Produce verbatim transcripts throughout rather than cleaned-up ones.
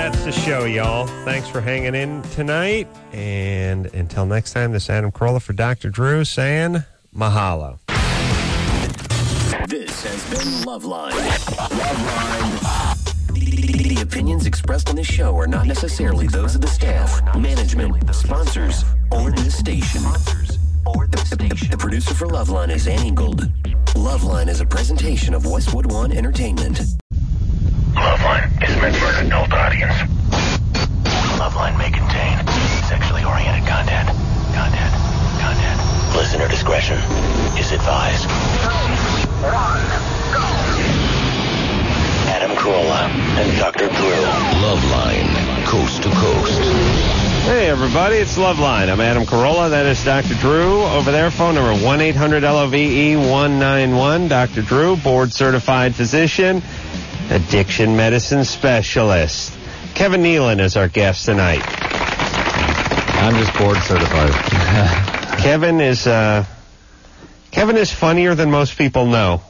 That's the show, y'all. Thanks for hanging in tonight. And until next time, this is Adam Carolla for Doctor Drew saying mahalo. This has been Loveline. Loveline. The, the opinions expressed on this show are not necessarily those of the staff, management, sponsors, or the station. The, the producer for Loveline is Annie Gold. Loveline is a presentation of Westwood One Entertainment. Loveline is meant for an adult audience. Loveline may contain sexually oriented content. Content. Content. Listener discretion is advised. Adam Carolla and Doctor Drew. Loveline, coast to coast. Hey, everybody, it's Loveline. I'm Adam Carolla. That is Doctor Drew. Over there, phone number one eight hundred L O V E one nine one. Doctor Drew, board-certified physician, addiction medicine specialist. Kevin Nealon is our guest tonight. I'm just board-certified. Kevin is... uh Kevin is funnier than most people know.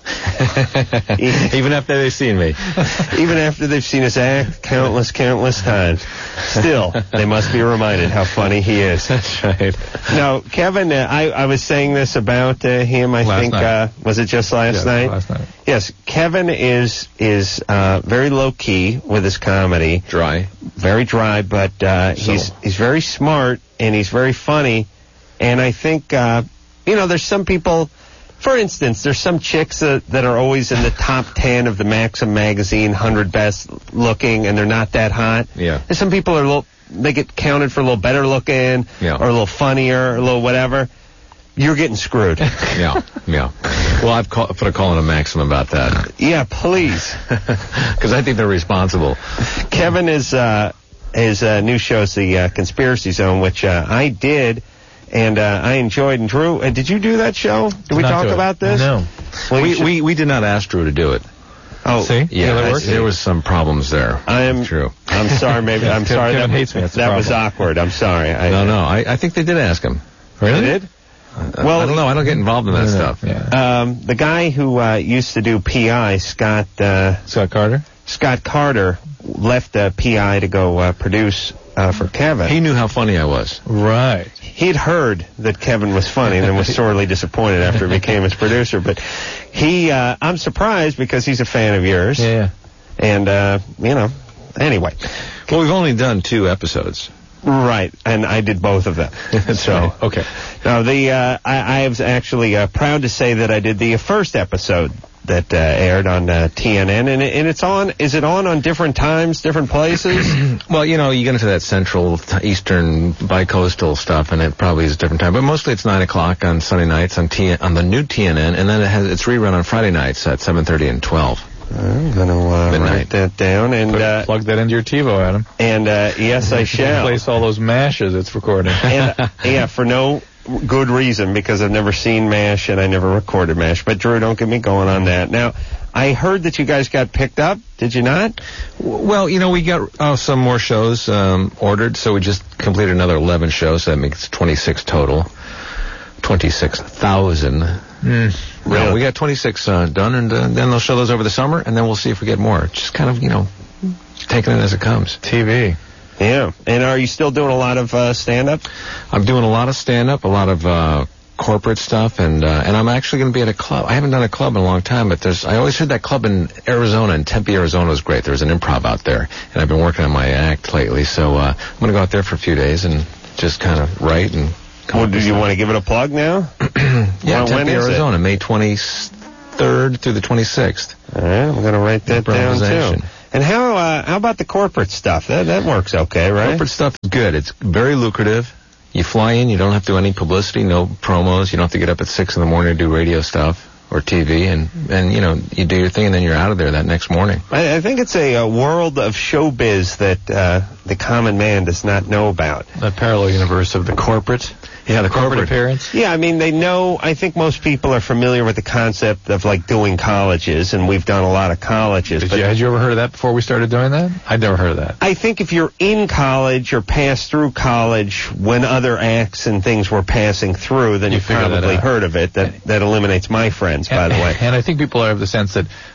Even after they've seen me. Even after they've seen us act countless, countless times. Still, they must be reminded how funny he is. That's right. Now, Kevin, uh, I, I was saying this about uh, him, I last think, uh, was it just last yes, night? last night. Yes, Kevin is is uh, very low-key with his comedy. Dry. Very dry, but uh, So. he's he's very smart, and he's very funny. And I think... Uh, You know, there's some people, for instance, there's some chicks uh, that are always in the top ten of the Maxim magazine, one hundred best looking, and they're not that hot. Yeah. There's some people are a little, they get counted for a little better looking, Yeah. or a little funnier, or a little whatever. You're getting screwed. Yeah, yeah. Well, I've call, put a call in a Maxim about that. Yeah, please. Because I think they're responsible. Kevin is, uh, his uh, new show is the uh, Conspiracy Zone, which uh, I did. And uh, I enjoyed. And Drew, uh, did you do that show? Did we Not talk do it. about this? No. Well, you we, should- we we did not ask Drew to do it. Oh, See? Yeah, that I- works. there was some problems there. I am. That's true. I'm sorry. Maybe I'm Kevin- sorry. Kevin that hates me. That's the that was problem. awkward. I'm sorry. I, No, no, I, I think they did ask him. Really? They did? Uh, Well, I don't know. I don't get involved in that No, no, stuff. Yeah. Um, the guy who uh, used to do P I, Scott uh, Scott Carter? Scott Carter, left uh, P I to go uh, produce uh, for Kevin. He knew how funny I was. Right. He'd heard that Kevin was funny and then was sorely disappointed after he became his producer. But he, uh, I'm surprised because he's a fan of yours. Yeah. And, uh, you know, anyway. Well, we've only done two episodes. Right, and I did both of them. So, right. Okay. Now, the uh, I, I was actually uh, proud to say that I did the first episode that uh, aired on uh, T N N, and, it, and it's on, is it on on different times, different places? Well, you know, you get into that central, t- eastern, bi-coastal stuff, and it probably is a different time. But mostly it's nine o'clock on Sunday nights on T- on the new T N N, and then it has it's rerun on Friday nights at seven thirty and twelve. I'm going to uh, Midnight. write that down. And Put, uh, plug that into your TiVo, Adam. and uh, yes, I shall. Replace all those mashes it's recording. And, uh, yeah, for no good reason, because I've never seen MASH and I never recorded MASH. But, Drew, don't get me going on that. Now, I heard that you guys got picked up. Did you not? W- Well, you know, we got uh, some more shows um, ordered, so we just completed another eleven shows, so that makes twenty-six total. twenty-six thousand. Mm. No, we got twenty-six uh, done, and uh, then they'll show those over the summer, and then we'll see if we get more. Just kind of, you know, taking it as it comes. T V. Yeah. And are you still doing a lot of uh, stand-up? I'm doing a lot of stand-up, a lot of uh, corporate stuff, and uh, and I'm actually going to be at a club. I haven't done a club in a long time, but there's I always heard that club in Arizona, in Tempe, Arizona was great. There was an improv out there, and I've been working on my act lately, so uh, I'm going to go out there for a few days and just kind of write and come Well, up do with you some- want to give it a plug now? Yeah, Well, when Tempe, is it? Arizona, May twenty-third through the twenty-sixth. All right, I'm going to write that down, too. Improvisation. And how uh, how about the corporate stuff? That that works okay, right? Corporate stuff is good. It's very lucrative. You fly in, you don't have to do any publicity, no promos. You don't have to get up at six in the morning to do radio stuff or T V, and, and you know, you do your thing, and then you're out of there that next morning. I, I think it's a, a world of showbiz that uh, the common man does not know about. The parallel universe of the corporate. Yeah, the Corporate corporate. appearance. Yeah, I mean, they know, I think most people are familiar with the concept of, like, doing colleges, and we've done a lot of colleges. Did But you, had you ever heard of that before we started doing that? I'd never heard of that. I think if you're in college or passed through college when other acts and things were passing through, then You you've figure that probably out. heard of it. That that eliminates my friends, by the way. And I think people have the sense that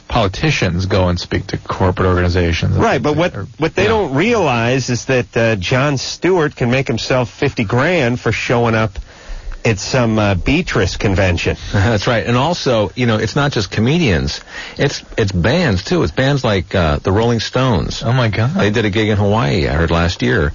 politicians go and speak to corporate organizations. Right, but what Or- what they yeah. don't realize is that uh, Jon Stewart can make himself fifty grand for showing up at some uh, Beatrice convention. That's right. And also, you know, it's not just comedians. It's it's bands, too. It's bands like uh, the Rolling Stones. Oh, my God. They did a gig in Hawaii, I heard, last year.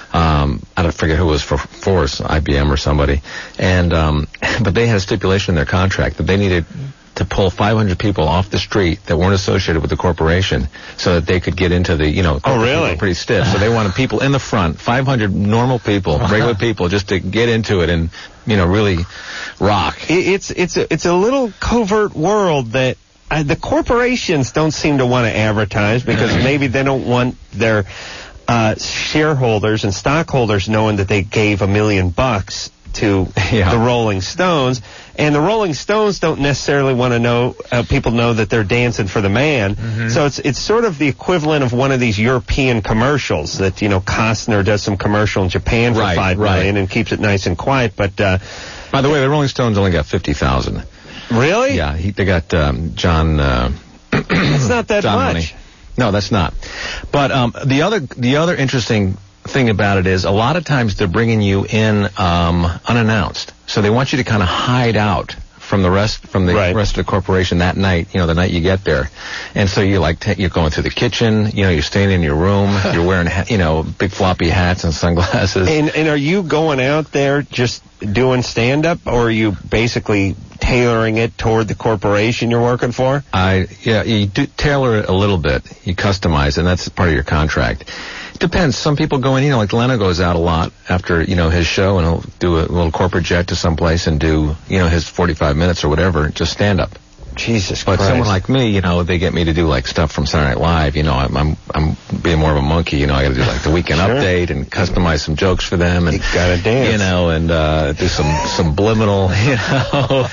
Um, I don't forget who it was for, for I B M or somebody. And um, but they had a stipulation in their contract that they needed to pull five hundred people off the street that weren't associated with the corporation so that they could get into the, you know, corporate really? people are pretty stiff. So they wanted people in the front, five hundred normal people, regular people, just to get into it and, you know, really rock. It, it's it's a, it's a little covert world that uh, the corporations don't seem to want to advertise because maybe they don't want their uh, shareholders and stockholders knowing that they gave a million bucks to Yeah. the Rolling Stones, and the Rolling Stones don't necessarily want to know uh, people know that they're dancing for the man. Mm-hmm. So it's it's sort of the equivalent of one of these European commercials that, you know, Costner does some commercial in Japan for Right, five right. million and keeps it nice and quiet. But uh, By the way, the Rolling Stones only got fifty thousand. really, Yeah, he, they got um, John. Uh, it's not that John much. Money. No, that's not. But um, the other the other interesting thing about it is a lot of times they're bringing you in um, unannounced, so they want you to kind of hide out from the rest from the Right. rest of the corporation that night. You know, the night you get there, and so you like t- you're going through the kitchen. You know, you're staying in your room. You're wearing ha- you know big floppy hats and sunglasses. And and are you going out there just doing stand up, or are you basically tailoring it toward the corporation you're working for? I yeah, you do tailor it a little bit. You customize, and that's part of your contract. Depends. Some people go in, you know, like Leno goes out a lot after, you know, his show, and he'll do a little corporate jet to someplace and do, you know, his forty-five minutes or whatever, just stand up. Jesus But Christ. someone like me, you know, they get me to do like stuff from Saturday Night Live. You know, I'm I'm, I'm being more of a monkey. You know, I got to do like the weekend Sure. update and customize some jokes for them, and You gotta dance. you know, and uh, do some subliminal, you know.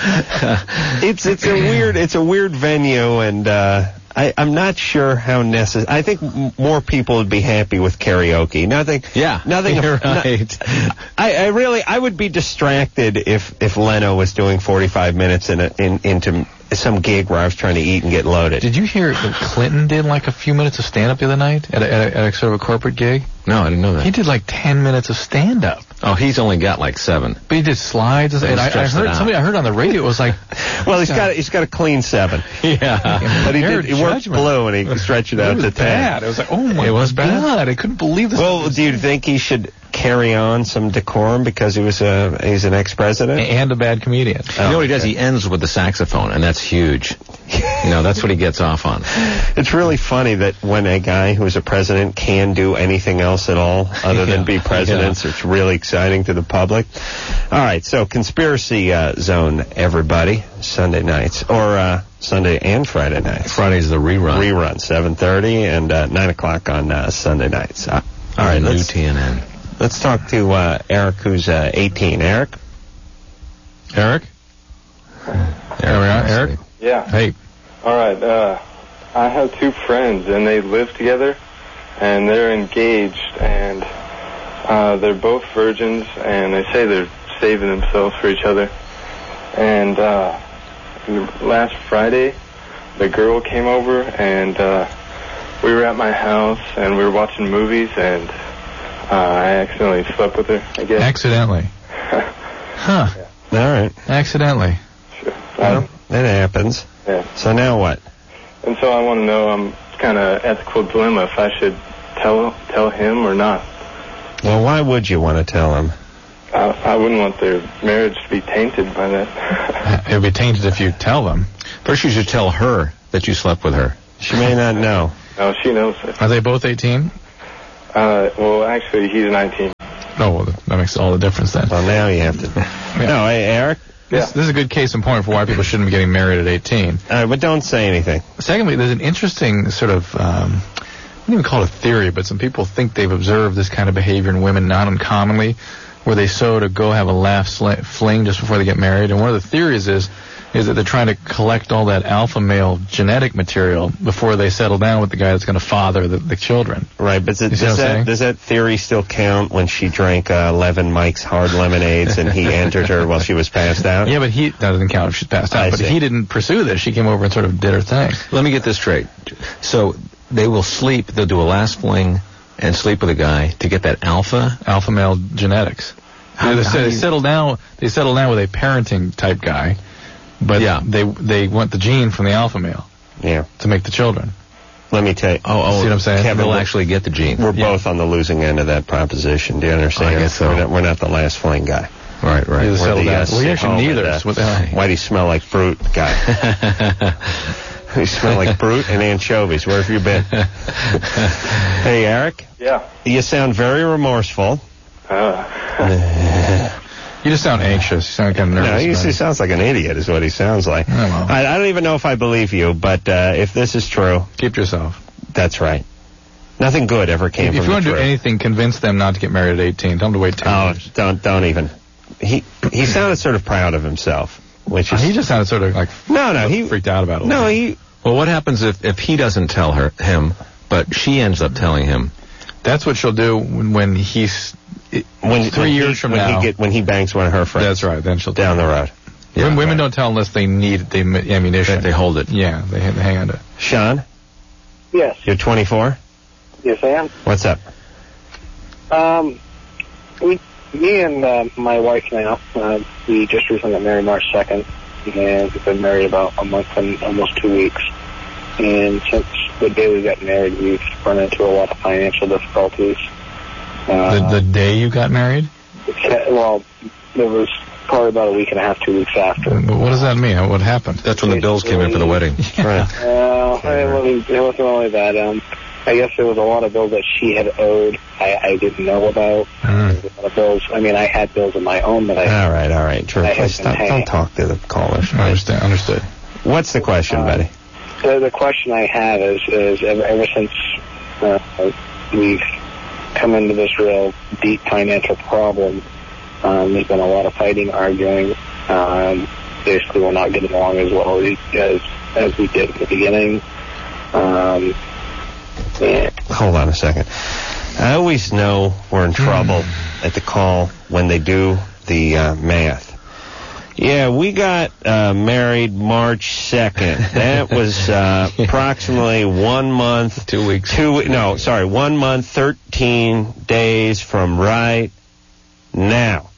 it's it's a weird it's a weird venue, and uh, I I'm not sure how necessary. I think m- more people would be happy with karaoke. Nothing. Yeah, Nothing. you're no- right. I, I really I would be distracted if if Leno was doing forty-five minutes in a, in into some gig where I was trying to eat and get loaded. Did you hear that Clinton did like a few minutes of stand-up the other night at a, at a, at a sort of a corporate gig? No, I didn't know that. He did like ten minutes of stand-up. Oh, he's only got like seven. But he did slides, and, He and I, I stretched it heard out. somebody I heard on the radio. It was like, Well, he's got he's got a clean seven, Yeah. but he Air did he worked judgment. blue and he stretched it it out was to ten. bad. It was like, oh my It was bad? God, I couldn't believe this. Well, do you think he should carry on some decorum because he was a he's an ex-president? and a bad comedian. You know what he does? He ends with the saxophone, and that's huge. You know, that's what he gets off on. It's really funny that when a guy who's a president can do anything else at all other than Yeah. be president, so it's really exciting to the public. All right, so Conspiracy uh, Zone, everybody, Sunday nights, or uh, Sunday and Friday nights. Friday's the rerun. Rerun, seven thirty and uh, nine o'clock on uh, Sunday nights. Uh, all right, New let's, T N N. let's talk to uh, Eric, who's uh, eighteen. Eric? Eric? There we are, Eric. Yeah. Hey. All right. Uh, I have two friends, and they live together, and they're engaged, and uh, they're both virgins, and they say they're saving themselves for each other. And uh, last Friday, the girl came over, and uh, we were at my house, and we were watching movies, and uh, I accidentally slept with her, I guess. Accidentally. Huh. All right. Accidentally. Sure. Well, it happens. Yeah. So now what? And so I want to know, I'm kind of ethical dilemma if I should tell tell him or not. Well, why would you want to tell him? I, I wouldn't want their marriage to be tainted by that. It would be tainted if you tell them. First, you should tell her that you slept with her. She may not know. No, she knows it. Are they both eighteen? Uh, well, actually, he's nineteen. Oh, well, that makes all the difference then. Well, now you have to. No, hey, Eric. This, this is a good case in point for why people shouldn't be getting married at eighteen. All right, but don't say anything. Secondly, there's an interesting sort of, um, I wouldn't even call it a theory, but some people think they've observed this kind of behavior in women not uncommonly, where they so to go have a laugh sl- fling just before they get married. And one of the theories is is that they're trying to collect all that alpha male genetic material before they settle down with the guy that's going to father the, the children. Right, but does, You see what does, I'm that, saying? does that theory still count when she drank uh, eleven Mike's Hard Lemonades and he entered her while she was passed out? Yeah, but he that doesn't count if she's passed out. I but see. he didn't pursue this. She came over and sort of did her thing. Let me get this straight. So they will sleep, they'll do a last fling and sleep with a guy to get that alpha? Alpha male genetics. How- they, how they do you- settle down. They settle down with a parenting type guy, but Yeah. they they want the gene from the alpha male Yeah. to make the children. Let me tell you. Oh, oh, See what I'm saying? Kevin, they'll we're- actually get the gene. We're Yeah. both on the losing end of that proposition. Do you understand? I guess so. We're not, we're not the last fling guy. Right, right. Either We're settle the, down. uh, Well, you actually sit-home neither. and, uh, So what the hell? Why do you smell like fruit guy? You smell like fruit and anchovies. Where have you been? Hey, Eric, Yeah. you sound very remorseful. Uh, You just sound anxious. You sound kind of nervous. No, he, about he it. sounds like an idiot is what he sounds like. Oh, well. I, I don't even know if I believe you, but uh, if this is true, Keep to yourself. that's right. Nothing good ever came If, from if you want the to do truth. anything, convince them not to get married at eighteen. Tell them to wait ten Oh, years. don't don't even. He he sounded sort of proud of himself, which Uh, is he just sounded sort of like no no he freaked out about it. a no little. he Well, what happens if, if he doesn't tell her him, but she ends up telling him? That's what she'll do when, when he's it, when three when years he, from when now. he get when he banks one of her friends. That's right. Then she'll down the road. Yeah, Women, women right. don't tell unless they need the am- ammunition. That they hold it. Yeah, they, they hang on to it. Sean, Yes, you're twenty-four. yes, I am. What's up? Um, we, me and uh, my wife now, uh, we just recently got married March second, and we've been married about a month and almost two weeks. And since the day we got married, we've run into a lot of financial difficulties. Uh, The, the day you got married? well, it was probably about a week and a half, two weeks after. What does that mean? What happened? That's when the bills came in for the wedding. Right. Well, it wasn't, it wasn't only that. Um, I guess there was a lot of bills that she had owed I, I didn't know about. Mm. There was a lot of bills. I mean, I had bills of my own that I All right, all right. Drew, I please have been stop, paying. don't talk to the callers. I understand. Understood. What's the question, Uh, buddy? So the question I have is, is ever, ever since uh, we've come into this real deep financial problem, um, there's been a lot of fighting, arguing. Um, basically, we're not getting along as well as as we did at the beginning. Um, and Hold on a second. I always know we're in trouble at the call when they do the uh, math. Yeah, we got uh, married March second. That was uh, approximately one month. Two weeks. Two, no, sorry, one month, thirteen days from right now.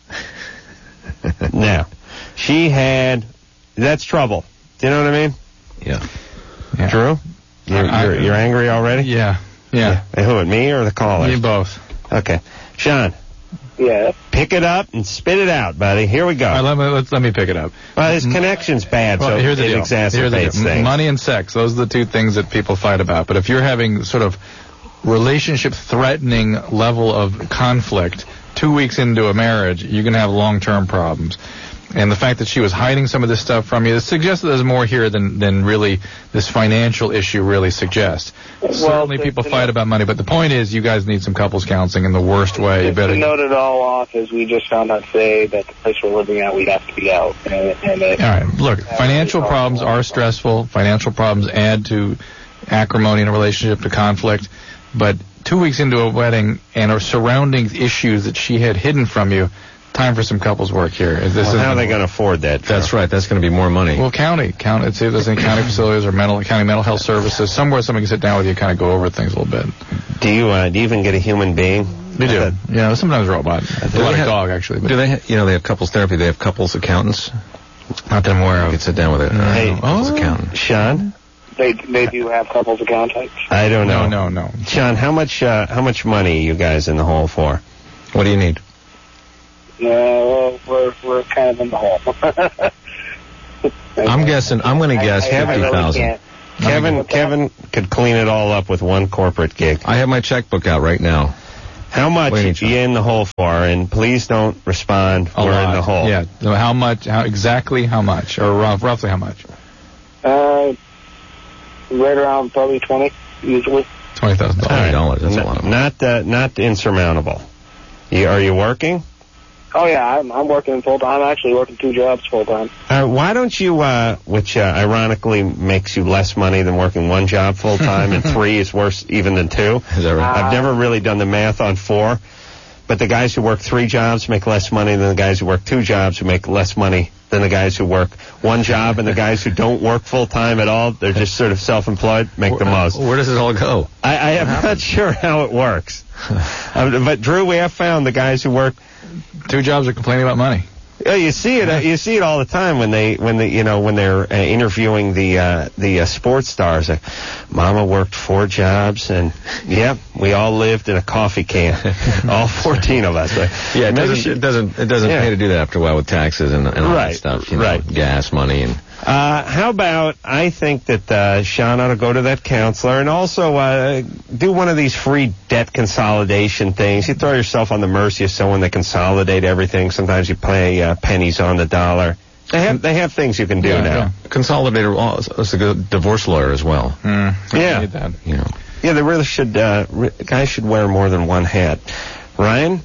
Now, she had, that's trouble. Do you know what I mean? Yeah. Yeah. Drew? You're, I- you're, you're angry already? Yeah. Yeah. Hey, who, at me or the caller? You both. Okay. Sean, yeah, pick it up and spit it out, buddy. Here we go. All right, let me, let's, let me pick it up. Well, his connection's bad, Well, so here's the it deal. exacerbates Here's the deal. things. Money and sex, those are the two things that people fight about. But if you're having sort of relationship-threatening level of conflict two weeks into a marriage, you're going to have long-term problems. And the fact that she was hiding some of this stuff from you, it suggests that there's more here than, than really this financial issue really suggests. Well, Certainly to- people to fight know- about money, but the point is you guys need some couples counseling in the worst way. You to better... note it all off, as we just found out today that the place we're living at, we have to be out. And, and it, All right. Look, financial problems are stressful. Financial problems add to acrimony in a relationship, to conflict. But two weeks into a wedding and are surrounding issues that she had hidden from you, time for some couples work here. This Well, isn't- how are they going to afford that? That's right. That's going to be more money. Well, county, county. See if there's any county facilities or mental county mental health services somewhere somebody can sit down with you, and kind of go over things a little bit. Do you uh, do you even get a human being? They do. Uh, Yeah, sometimes a robot. A they lot of have- dog actually. But Do they, ha- you know, they have couples therapy. They have couples accountants. not that I'm aware You of. could sit down with a uh, Hey, couples oh. accountant. Sean, they they do have couples accountants. I don't know. No, no, no. Sean, how much uh, how much money are you guys in the hole for? What do you need? No, well, we're we're kind of in the hole. I'm guessing. I'm going to guess I- I fifty really thousand. can't. Kevin What's that? Kevin could clean it all up with one corporate gig. I have my checkbook out right now. How much Wait, are Sean. you in the hole for? And please don't respond. A We're lot. in the hole. Yeah. So how much? How exactly? How much? Or rough, roughly how much? Uh, right around probably twenty, usually. Twenty thousand All dollars. right. dollars. That's a N- lot of money. Not uh, not insurmountable. You, are you working? Oh, yeah, I'm, I'm working full-time. I'm actually working two jobs full-time. Uh, why don't you, uh, which uh, ironically makes you less money than working one job full-time, and three is worse even than two. Is that right? I've never really done the math on four, but the guys who work three jobs make less money than the guys who work two jobs who make less money than the guys who work one job, and the guys who don't work full-time at all, they're just sort of self-employed, make the most. Where does it all go? I, I am not sure how it works. um, but, Drew, we have found the guys who work two jobs are complaining about money. Yeah, you see it. Uh, you see it all the time when they, when they, you know, when they're uh, interviewing the uh, the uh, sports stars. Like, Mama worked four jobs, and yep, we all lived in a coffee can, all fourteen of us. Like, yeah, it doesn't, she, it doesn't, it doesn't yeah. pay to do that after a while with taxes and, and all right, that stuff. You know, right, gas money and. Uh, how about, I think that uh, Sean ought to go to that counselor and also uh, do one of these free debt consolidation things. You throw yourself on the mercy of someone that consolidate everything. Sometimes you pay uh, pennies on the dollar. They have they have things you can do yeah, now. Yeah. Consolidator, oh, it's a good divorce lawyer as well. Mm, yeah. Need that. You know. Yeah, they really should, uh, re- guys should wear more than one hat. Ryan?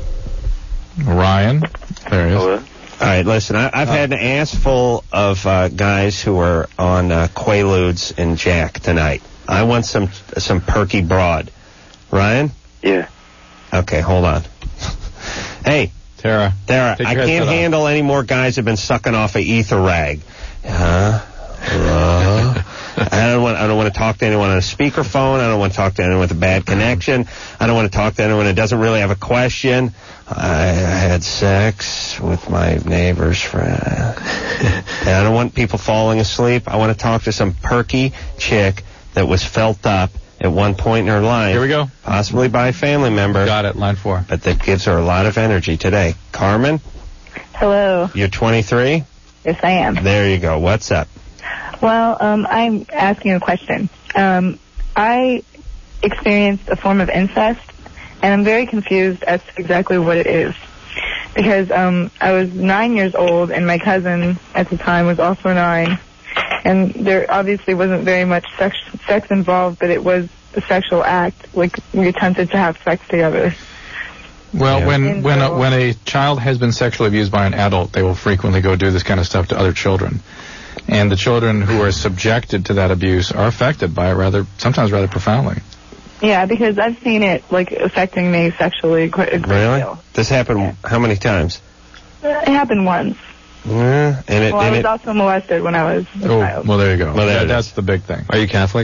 Ryan? There he is. Hello? All right, listen, I, I've Oh. had an ass full of uh, guys who are on uh, Quaaludes and Jack tonight. I want some some perky broad. Ryan? Yeah. Okay, hold on. Hey, Tara. Tara, Take I your can't headset off. handle any more guys who've been sucking off a ether rag. Huh? Uh, I don't want. I don't want to talk to anyone on a speakerphone. I don't want to talk to anyone with a bad connection. I don't want to talk to anyone that doesn't really have a question. I, I had sex with my neighbor's friend. And I don't want people falling asleep. I want to talk to some perky chick that was felt up at one point in her life. Here we go. Possibly by a family member. Got it. Line four. But that gives her a lot of energy today. Carmen, Hello. you're twenty-three? Yes, I am. There you go. What's up? Well, um, I'm asking a question. Um, I experienced a form of incest, and I'm very confused as to exactly what it is. Because um, I was nine years old, and my cousin at the time was also nine, and there obviously wasn't very much sex, sex involved, but it was a sexual act, like we attempted to have sex together. Well, Yeah. when when a, So- when a child has been sexually abused by an adult, they will frequently go do this kind of stuff to other children. And the children who are subjected to that abuse are affected by it rather, sometimes rather profoundly. Yeah, because I've seen it, like, affecting me sexually quite a great Really? deal. This happened how many times? It happened once. Yeah. And it, Well, I and was it, also molested when I was a Oh, child. well, there you go. Well, there That- it that's is. the big thing. Are you Catholic?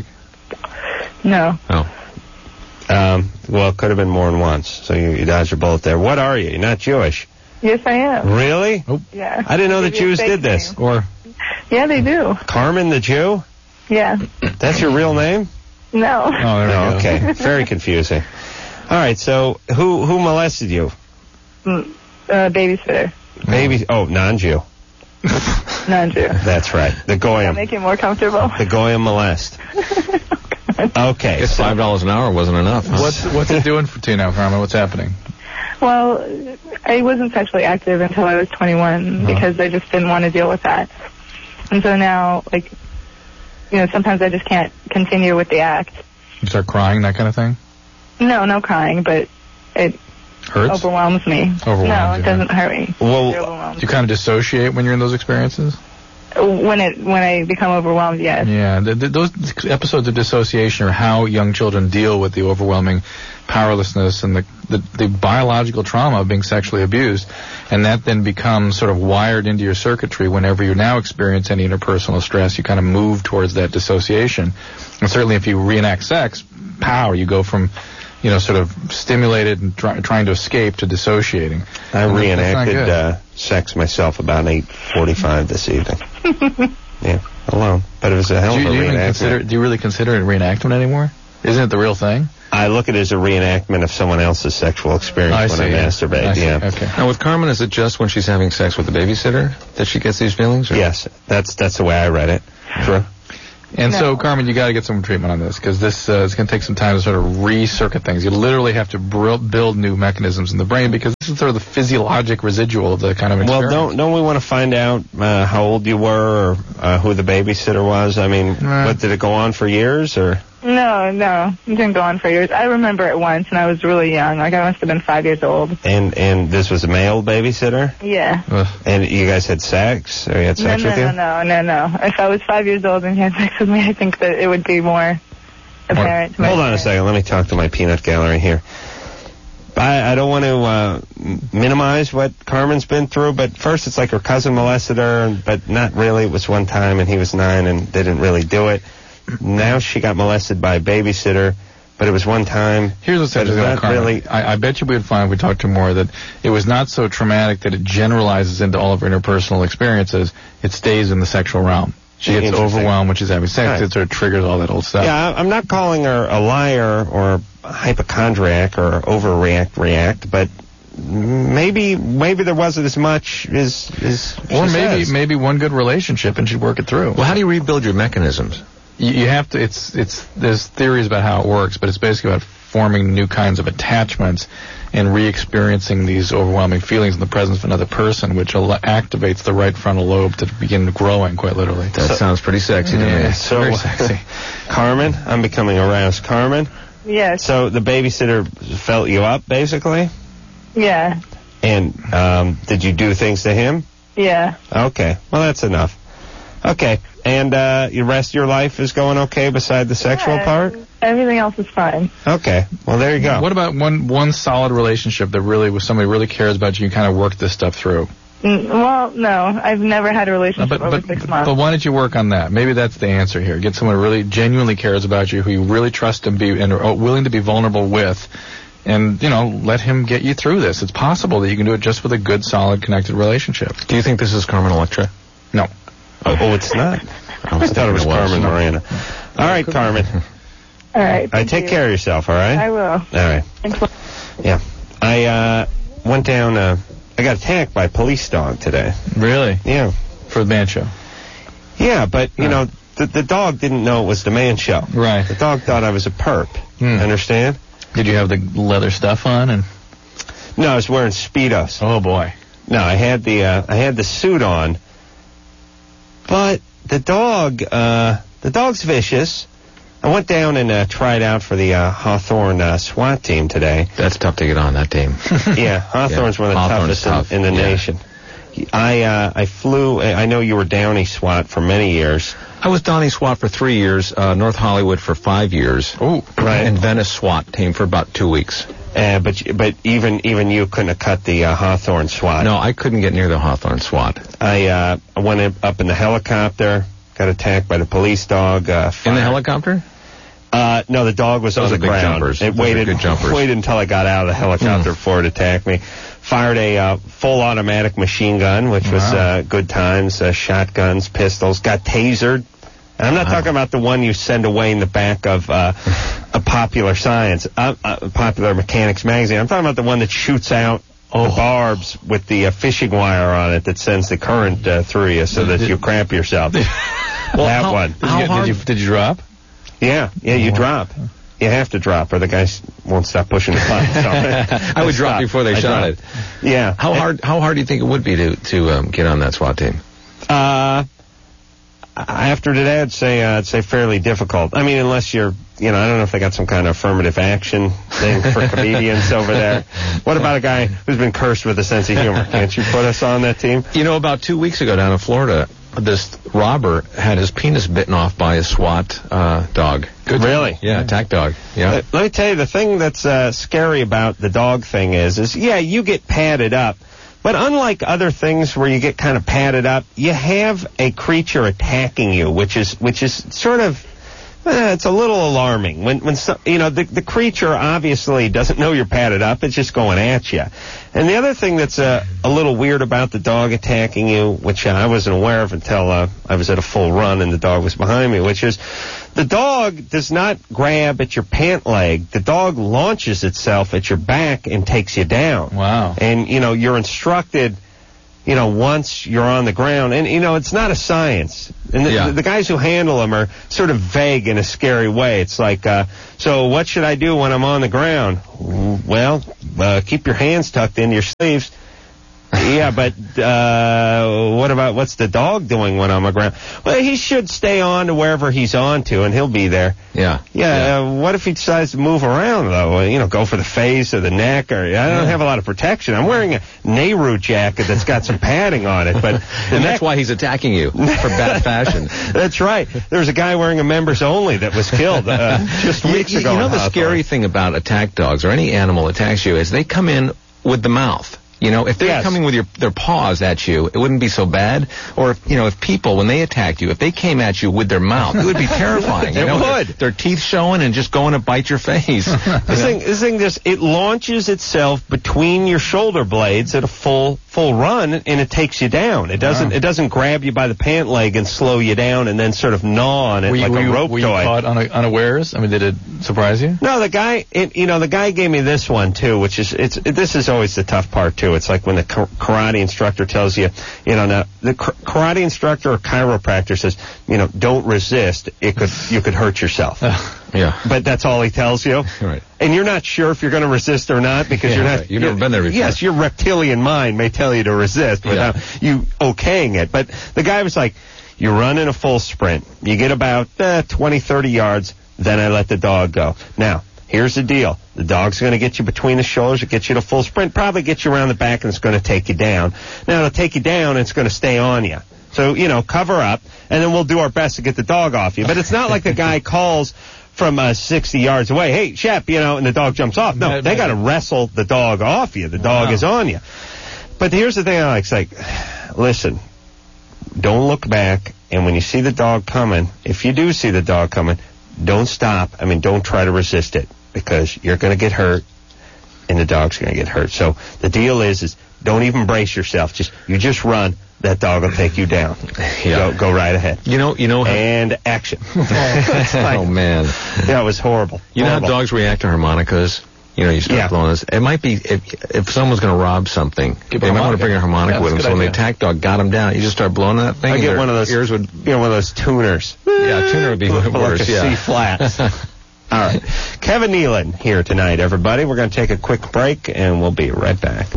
No. Oh. um, well, it could have been more than once. So you, you dodged your bullet there. What are you? You're not Jewish. Yes, I am. Really? Yeah. I didn't know that Give you a Jews fake did this. name. Or Yeah, they do. Carmen the Jew? Yeah. That's your real name? No. oh, there we Oh, go. okay. Very confusing. All right, so who who molested you? Mm, uh, babysitter. Baby, oh, non-Jew. Non-Jew. That's right. The Goyim. Make it more comfortable. The Goyim molest. Okay. Guess so- five dollars an hour wasn't enough. Huh? What's what's it doing for to you now, Carmen? What's happening? Well, I wasn't sexually active until I was twenty-one Uh-huh. because I just didn't want to deal with that. And so now, like, you know, sometimes I just can't continue with the act. You start crying, that kind of thing? No, no crying, but it Hurts? overwhelms me. Overwhelms no, it you, doesn't hurt me. Well, It overwhelms Do you kind of dissociate when you're in those experiences? When it when I become overwhelmed, yes. Yeah, th- th- those episodes of dissociation are how young children deal with the overwhelming powerlessness and the, the, the biological trauma of being sexually abused, and that then becomes sort of wired into your circuitry whenever you now experience any interpersonal stress. You kind of move towards that dissociation, and certainly if you reenact sex, pow, you go from, you know, sort of stimulated and try, trying to escape to dissociating. I And that's not reenacted good. uh, sex myself about eight forty-five this evening. Yeah, alone. But it was a hell Do of you, a do you even reenactment. consider? Do you really consider it reenactment anymore? Isn't it the real thing? I look at it as a reenactment of someone else's sexual experience I when see, I yeah. masturbate. I see, Yeah. okay. Now with Carmen, is it just when she's having sex with the babysitter that she gets these feelings? Or? Yes, that's that's the way I read it. True. And No. so, Carmen, you got to get some treatment on this because this uh, is going to take some time to sort of re-circuit things. You literally have to br- build new mechanisms in the brain because this is sort of the physiologic residual of the kind of Well, experiment. don't don't we want to find out uh, how old you were or uh, who the babysitter was? I mean, Right. what did it go on for years or? No, no. It didn't go on for years. I remember it once, and I was really young. Like, I must have been five years old. And and this was a male babysitter? Yeah. Ugh. And you guys had sex? Or you had sex no, with no, you? No, no, no, no. If I was five years old and he had sex with me, I think that it would be more apparent to me. Hold on a second. Let me talk to my peanut gallery here. I, I don't want to uh, minimize what Carmen's been through, but first it's like her cousin molested her, but not really. It was one time, and he was nine, and they didn't really do it. Now she got molested by a babysitter, but it was one time. Here's what's interesting about Carmen. Really, I, I bet you we would find, if we talked to her more, that it was not so traumatic that it generalizes into all of her interpersonal experiences. It stays in the sexual realm. She gets overwhelmed when she's having sex. Right. It sort of triggers all that old stuff. Yeah, I'm not calling her a liar or a hypochondriac or overreact react, but maybe maybe there wasn't as much as as or she maybe says. maybe one good relationship and she'd work it through. Well, how do you rebuild your mechanisms? You, you have to. It's it's there's theories about how it works, but it's basically about forming new kinds of attachments and re-experiencing these overwhelming feelings in the presence of another person, which al- activates the right frontal lobe to begin growing, quite literally. That so, sounds pretty sexy to yeah, me. So, very sexy. Carmen, I'm becoming aroused. Carmen? Yes. So the babysitter felt you up, basically? Yeah. And um, did you do things to him? Yeah. Okay. Well, that's enough. Okay. And uh, the rest of your life is going okay beside the sexual yeah, part? Everything else is fine. Okay. Well, there you go. What about one one solid relationship that really, with somebody really cares about you, you kind of work this stuff through? Mm, well, no. I've never had a relationship no, but, over but, six months. But why don't you work on that? Maybe that's the answer here. Get someone who really genuinely cares about you, who you really trust and be and are willing to be vulnerable with, and, you know, let him get you through this. It's possible that you can do it just with a good, solid, connected relationship. Do you think this is Carmen Electra? No. Oh, oh it's not? I, I thought it was Carmen Miranda. All right, Carmen. All right. I take you. care of yourself, all right? I will. All right. Thanks. Yeah. I uh, went down, uh, I got attacked by a police dog today. Really? Yeah. For the band show? Yeah, but, you oh. know, the, the dog didn't know it was the man show. Right. The dog thought I was a perp. Hmm. Understand? Did you have the leather stuff on? And No, I was wearing Speedos. Oh, boy. No, I had the uh, I had the suit on, but the dog, uh, the dog's vicious. I went down and uh, tried out for the uh, Hawthorne uh, SWAT team today. That's tough to get on, that team. Yeah, Hawthorne's yeah. one of the Hawthorne's toughest tough. in, in the yeah. nation. I uh, I flew. I know you were Downey SWAT for many years. I was Downey SWAT for three years, uh, North Hollywood for five years. Oh, right. And Venice SWAT team for about two weeks. Uh, but but even even you couldn't have cut the uh, Hawthorne SWAT. No, I couldn't get near the Hawthorne SWAT. I uh, I went in, up in the helicopter, got attacked by the police dog. Uh, in the helicopter? Uh, no, the dog was Those on are the big ground. jumpers. It Those waited, are good jumpers. waited until I got out of the helicopter Mm. before it attacked me. Fired a uh, full automatic machine gun, which was Wow. uh, good times. Uh, shotguns, pistols. Got tasered. And I'm not Wow. talking about the one you send away in the back of uh, a Popular Science, uh, uh, Popular Mechanics magazine. I'm talking about the one that shoots out Oh. the barbs with the uh, fishing wire on it that sends the current uh, through you so that you cramp yourself. Well, that how- one. Did How you, hard- did you did you drop? Yeah, yeah, you Oh. drop. You have to drop, or the guys won't stop pushing the button. So I would drop before they I shot drop. it. Yeah. How hard? How hard do you think it would be to to um, get on that SWAT team? Uh, after today, I'd say uh, I'd say fairly difficult. I mean, unless you're, you know, I don't know if they got some kind of affirmative action thing for comedians over there. What about a guy who's been cursed with a sense of humor? Can't you put us on that team? You know, about two weeks ago down in Florida, this robber had his penis bitten off by a SWAT uh, dog. Good. Really? Yeah, attack dog. Yeah. Uh, let me tell you, the thing that's uh, scary about the dog thing is, is yeah, you get padded up. But unlike other things where you get kind of padded up, you have a creature attacking you, which is which is sort of, eh, it's a little alarming. When when so, you know the the creature obviously doesn't know you're padded up; it's just going at you. And the other thing that's uh, a little weird about the dog attacking you, which I wasn't aware of until uh, I was at a full run and the dog was behind me, which is the dog does not grab at your pant leg. The dog launches itself at your back and takes you down. Wow. And, you know, you're instructed, you know, once you're on the ground. And, you know, it's not a science. And the, Yeah. the, the guys who handle them are sort of vague in a scary way. It's like, uh, so what should I do when I'm on the ground? Well, uh, keep your hands tucked into your sleeves. Yeah, but uh, what about, what's the dog doing when I'm around? Well, he should stay on to wherever he's on to, and he'll be there. Yeah. Yeah, yeah. Uh, what if he decides to move around, though? You know, go for the face or the neck, or I don't yeah. have a lot of protection. I'm wearing a Nehru jacket that's got some padding on it, but and that's why he's attacking you, for bad fashion. That's right. There's a guy wearing a members only that was killed uh, just weeks you, ago. You know the scary thing about attack dogs, or any animal attacks you, is they come in with the mouth. You know, if they're yes. coming with your, their paws at you, it wouldn't be so bad. Or, if, you know, if people, when they attacked you, if they came at you with their mouth, it would be terrifying. You it know, would. Their, their teeth showing and just going to bite your face. This thing, this thing just, it launches itself between your shoulder blades at a full full run, and it takes you down. It doesn't wow. it doesn't grab you by the pant leg and slow you down and then sort of gnaw on it were you, like were a you, rope were toy. Were you caught un- unawares? I mean, did it surprise you? No, the guy, it, you know, the guy gave me this one too, which is, it's, it, this is always the tough part too. It's like when the karate instructor tells you, you know, now the karate instructor or chiropractor says, you know, don't resist. It could, you could hurt yourself. Yeah. But that's all he tells you. Right. And you're not sure if you're going to resist or not because yeah, you're not. Right. You've never been there before. Yes, your reptilian mind may tell you to resist without yeah. you okaying it. But the guy was like, you run in a full sprint. You get about uh, twenty, thirty yards. Then I let the dog go. Now, here's the deal. The dog's going to get you between the shoulders. It gets you to full sprint. Probably get you around the back, and it's going to take you down. Now, it'll take you down, and it's going to stay on you. So, you know, cover up, and then we'll do our best to get the dog off you. But it's not like the guy calls from uh, sixty yards away, hey, Shep, you know, and the dog jumps off. No, they got to wrestle the dog off you. The dog wow. is on you. But here's the thing, Alex, like, listen, don't look back, and when you see the dog coming, if you do see the dog coming, don't stop. I mean, don't try to resist it, because you're going to get hurt, and the dog's going to get hurt. So the deal is, is don't even brace yourself. Just you just run. That dog will take you down. Yeah. Go, go right ahead. You know, you know. How, and action. oh man, yeah, it was horrible. You horrible. know how dogs react to harmonicas? You know, you start yeah. blowing this. It might be if if someone's going to rob something, Keep they might want to bring a harmonica yeah, with them. So idea. when the attack dog got them down, you just start blowing that thing. I get one of those. Ears would, you know, one of those tuners. Yeah, tuner would be like worse. A yeah. C flat. All right, Kevin Nealon here tonight, everybody. We're going to take a quick break, and we'll be right back.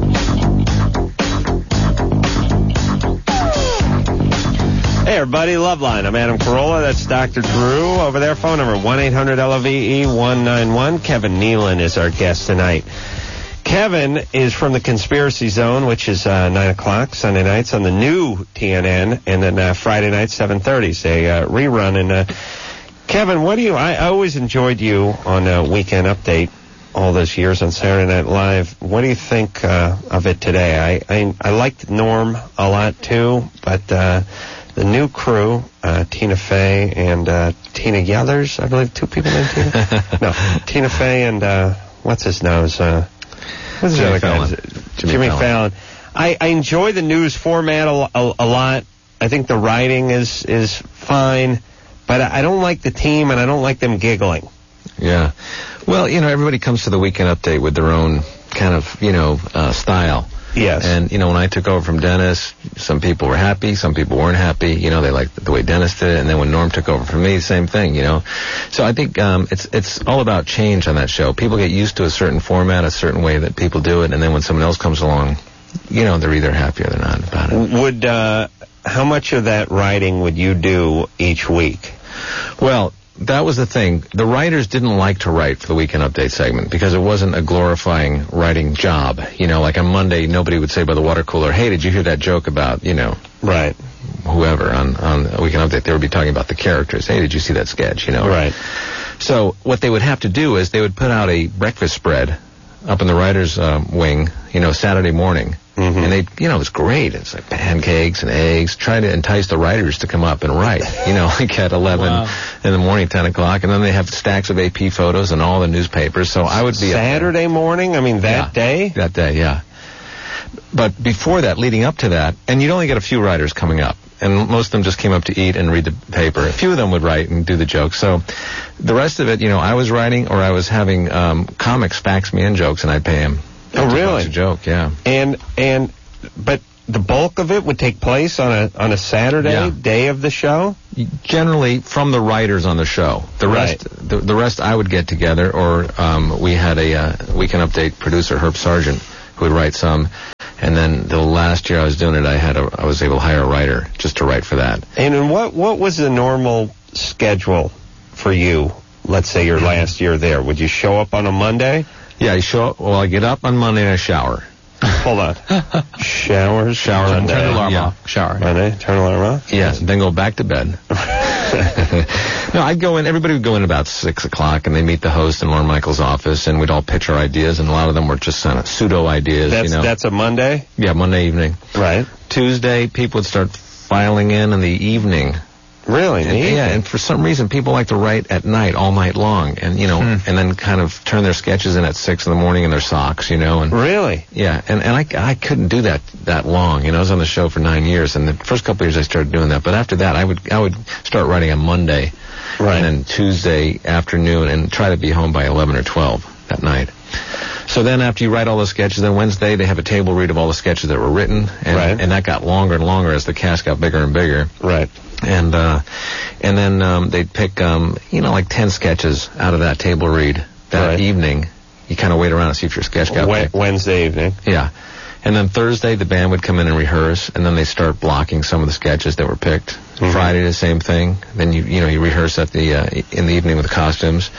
Hey, everybody, Loveline. I'm Adam Carolla. That's Doctor Drew over there. Phone number one eight hundred L O V E one nine one. Kevin Nealon is our guest tonight. Kevin is from the Conspiracy Zone, which is uh, nine o'clock Sunday nights on the new T N N, and then uh, Friday nights, seven thirty, say uh, rerun. And uh, Kevin, what do you? I, I always enjoyed you on uh, Weekend Update all those years on Saturday Night Live. What do you think uh, of it today? I, I I liked Norm a lot too, but uh, the new crew, uh, Tina Fey and uh, Tina Yellers, I believe, two people named Tina. No, Tina Fey and uh, what's his nose? Uh, what's his other guy? Jimmy, Jimmy Fallon. Fallon. I, I enjoy the news format a, a, a lot. I think the writing is is fine, but I don't like the team and I don't like them giggling. Yeah. Well, you know, everybody comes to the Weekend Update with their own kind of, you know, uh, style. Yes. And, you know, when I took over from Dennis, some people were happy, some people weren't happy. You know, they liked the way Dennis did it. And then when Norm took over from me, same thing, you know. So I think um, it's it's all about change on that show. People get used to a certain format, a certain way that people do it, and then when someone else comes along, you know, they're either happy or they're not about it. Would, uh, how much of that writing would you do each week? Well, that was the thing. The writers didn't like to write for the Weekend Update segment because it wasn't a glorifying writing job. You know, like on Monday, nobody would say by the water cooler, hey, did you hear that joke about, you know, right, whoever on, on Weekend Update? They would be talking about the characters. Hey, did you see that sketch, you know? Right. So what they would have to do is they would put out a breakfast spread up in the writer's uh, wing, you know, Saturday morning. Mm-hmm. And they, you know, it was great. It's like pancakes and eggs. Try to entice the writers to come up and write, you know, like at eleven wow. in the morning, ten o'clock. And then they have stacks of A P photos and all the newspapers. So I would be Saturday morning? I mean, that yeah, day? That day, yeah. But before that, leading up to that, and you'd only get a few writers coming up. And most of them just came up to eat and read the paper. A few of them would write and do the jokes. So the rest of it, you know, I was writing or I was having um, comics fax me in jokes and I'd pay them. Oh, really? A joke, yeah. And and but the bulk of it would take place on a on a Saturday yeah. day of the show. Generally, from the writers on the show. The rest, right. the, the rest, I would get together, or um, we had a uh, Weekend Update producer, Herb Sargent, who would write some. And then the last year I was doing it, I had a, I was able to hire a writer just to write for that. And in what what was the normal schedule for you? Let's say your last year there. Would you show up on a Monday? Yeah, I show up. Well, I get up on Monday and I shower. Hold on. Showers, shower, Monday. Turn the alarm Yeah. off. Shower. Monday, turn the alarm off. Yes, then go back to bed. No, I'd go in, everybody would go in about six o'clock, and they meet the host in Lorne Michaels' office, and we'd all pitch our ideas, and a lot of them were just kind of pseudo ideas, That's you know. that's a Monday, Yeah, Monday evening. right? Tuesday, people would start filing in in the evening. Really? And, neat. yeah, and for some reason, people like to write at night, all night long, and, you know, Hmm. and then kind of turn their sketches in at six in the morning in their socks, you know, and... Really? Yeah, and, and I, I couldn't do that that long. You know, I was on the show for nine years, and the first couple of years I started doing that. But after that, I would I would start writing on Monday, Right. and then Tuesday afternoon, and try to be home by eleven or twelve that night. So then after you write all those sketches, then Wednesday they have a table read of all the sketches that were written, and, Right. and that got longer and longer as the cast got bigger and bigger. Right. And uh, and then um, they'd pick, um, you know, like ten sketches out of that table read that Right. evening. You kind of wait around and see if your sketch got Wed- picked. Wednesday evening. Yeah. And then Thursday, the band would come in and rehearse, and then they start blocking some of the sketches that were picked. Mhm. Friday, the same thing. Then you you know you rehearse at the uh, in the evening with the costumes.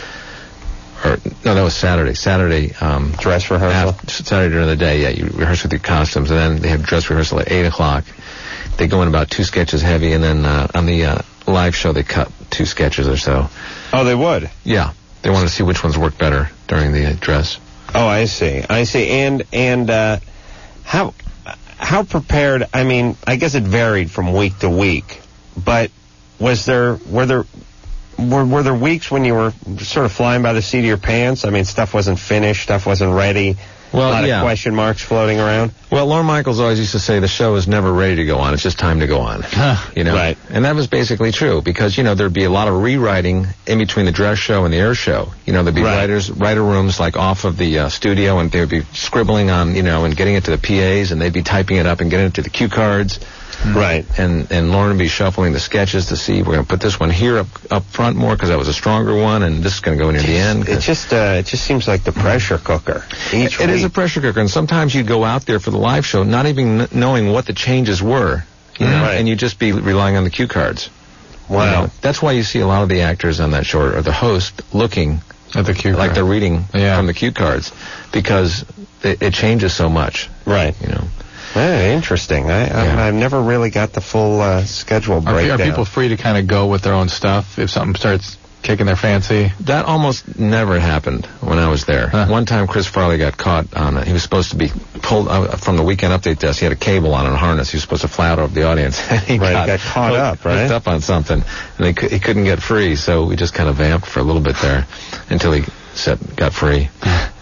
Or no, that was Saturday. Saturday um, Dress rehearsal. af- Saturday during the day, yeah, you rehearse with your costumes, and then they have dress rehearsal at eight o'clock. They go in about two sketches heavy, and then uh, on the uh, live show they cut two sketches or so. Oh, they would. Yeah, they wanted to see which ones worked better during the uh, dress. Oh, I see. I see. And and uh, how how prepared? I mean, I guess it varied from week to week, but was there were there were, were there weeks when you were sort of flying by the seat of your pants? I mean, stuff wasn't finished, stuff wasn't ready. Well, a lot yeah. of question marks floating around. Well, Lorne Michaels always used to say the show is never ready to go on. It's just time to go on. You know? Right. And that was basically true because, you know, there'd be a lot of rewriting in between the dress show and the air show. You know, there'd be Right. writers, writer rooms like off of the uh, studio, and they would be scribbling on, you know, and getting it to the P As, and they'd be typing it up and getting it to the cue cards. Right. And and Lauren would be shuffling the sketches to see, we're going to put this one here up up front more because that was a stronger one, and this is going to go near the end. It just uh, it just seems like the pressure cooker. Each It is a week. pressure cooker, and sometimes you'd go out there for the live show not even kn- knowing what the changes were, you know, Right. and you'd just be relying on the cue cards. Wow. You know, that's why you see a lot of the actors on that show, or the host, looking At the cue like card. they're reading Yeah. from the cue cards, because it, it changes so much, Right. you know. Eh, interesting. I, Yeah. I I've never really got the full uh, schedule Are, pe- breakdown. are people free to kind of go with their own stuff if something starts kicking their fancy? That almost never happened when I was there. Huh. One time Chris Farley got caught on it. He was supposed to be pulled uh, from the Weekend Update desk. He had a cable on and a harness. He was supposed to fly out over the audience. And he Right, got, got caught hooked- up, right? hooked up on something. And he, cou- he couldn't get free, so we just kind of vamped for a little bit there until he set, got free.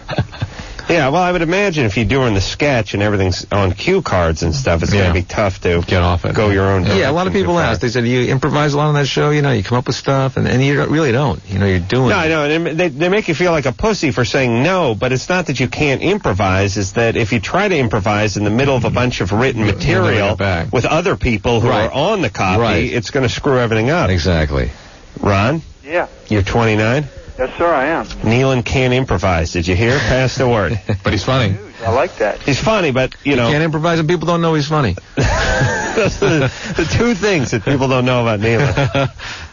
Yeah, well, I would imagine if you're doing the sketch and everything's on cue cards and stuff, it's Yeah. going to be tough to Get off it. go your own direction. Yeah, a lot of people too far. ask. They said, you improvise a lot on that show, you know, you come up with stuff, and, and you don't, really don't. You know, you're doing No, I know. and They, they make you feel like a pussy for saying no, but it's not that you can't improvise. It's that if you try to improvise in the middle of a bunch of written never material get back. with other people who Right. are on the copy, Right. it's going to screw everything up. Exactly. Ron, Yeah. you're twenty-nine. Yes, sir, I am. Nealon can't improvise. Did you hear? Pass the word. But he's funny. I like that. He's funny, but, you know, Can't improvise, and people don't know he's funny. those are the, the two things that people don't know about Nealon.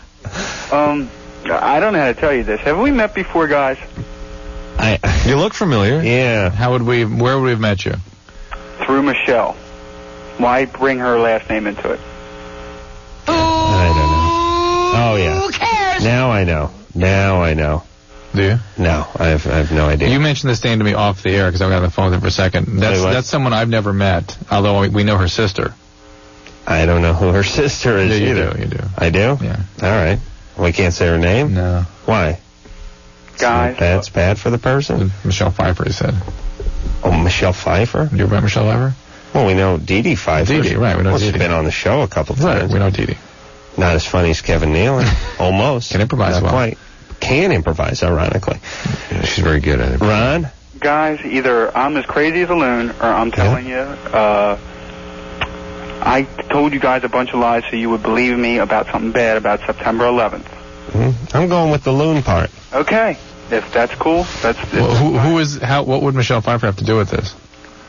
Um, I don't know how to tell you this. Have we met before, guys? I, You look familiar. yeah. How would we? Where would we have met you? Through Michelle. Why bring her last name into it? I don't know. Oh, yeah. Who cares? Now I know. Now I know. Do you? No, I have, I have no idea. You mentioned this name to me off the air because I got on the phone with him for a second. That's Wait, what? that's someone I've never met, although we know her sister. I don't know who her sister is Yeah, you either. do, you do. I do? Yeah. All right. We can't say her name? No. Why? Guys. That's bad for the person? Michelle Pfeiffer, he said. Oh, Michelle Pfeiffer? Do you remember Michelle Pfeiffer? Well, we know Dee Dee Pfeiffer. Dee Dee, right, we know well, Dee she's Dee. been on the show a couple times. We know Dee Dee. Not as funny as Kevin Nealon. Almost. Can improvise Not well. quite. Can improvise, ironically. Yeah, she's very good at it. Ron? Guys, either I'm as crazy as a loon, or I'm telling you, uh, I told you guys a bunch of lies so you would believe me about something bad about September eleventh. Hmm? I'm going with the loon part. Okay, if that's cool, that's. Well, who, who is? How? What would Michelle Pfeiffer have to do with this?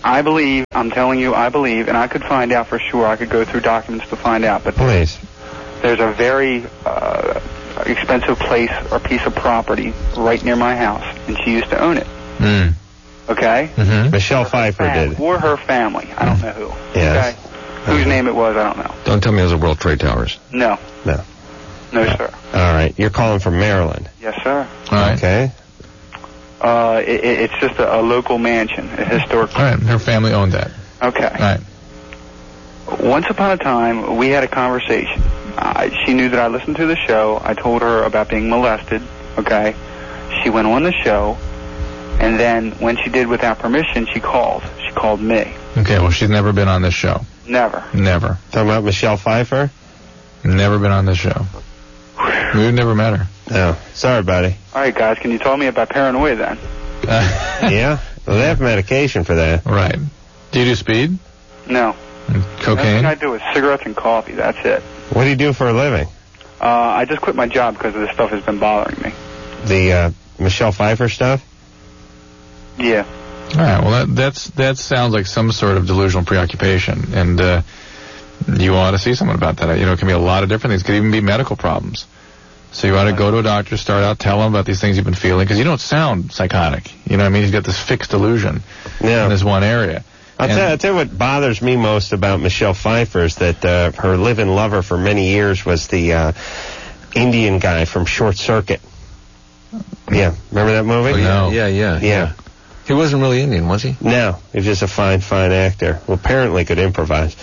I believe, I'm telling you, I believe, and I could find out for sure. I could go through documents to find out. But Please. There's a very uh, expensive place or piece of property right near my house, and she used to own it. Mm. Okay? Mm-hmm. Michelle Pfeiffer Fam- did. Or her family. I don't know who. Yes. Okay? Whose name it was, I don't know. Don't tell me it was the World Trade Towers. No. No. No, sir. All right. You're calling from Maryland. Yes, sir. All right. Okay. Uh, it, it's just a, a local mansion, a historic. All right. Her family owned that. Okay. All right. Once upon a time, we had a conversation. Uh, she knew that I listened to the show. I told her about being molested, okay? She went on the show, and then when she did without permission, she called. She called me. Okay, well, she's never been on this show. Never. Never. Talking about Michelle Pfeiffer? Never been on this show. We've never met her. No. Sorry, buddy. All right, guys, can you tell me about paranoia then? Yeah? Well, they have medication for that. Right. Do you do speed? No. And The only cocaine? thing I do is cigarettes and coffee. That's it. What do you do for a living? Uh, I just quit my job because this stuff has been bothering me. The uh, Michelle Pfeiffer stuff? Yeah. All right. Well, that that's that sounds like some sort of delusional preoccupation, and uh, you ought to see someone about that. You know, it can be a lot of different things. It could even be medical problems. So you ought to go to a doctor, start out, tell him about these things you've been feeling, because you don't sound psychotic. You know what I mean? He's got this fixed delusion Yeah. in this one area. I'll And- tell, I'll tell you what bothers me most about Michelle Pfeiffer is that uh, her live-in lover for many years was the uh, Indian guy from Short Circuit. Yeah, remember that movie? Oh, yeah, No. yeah, yeah, Yeah. He wasn't really Indian, was he? No, he was just a fine, fine actor who apparently could improvise.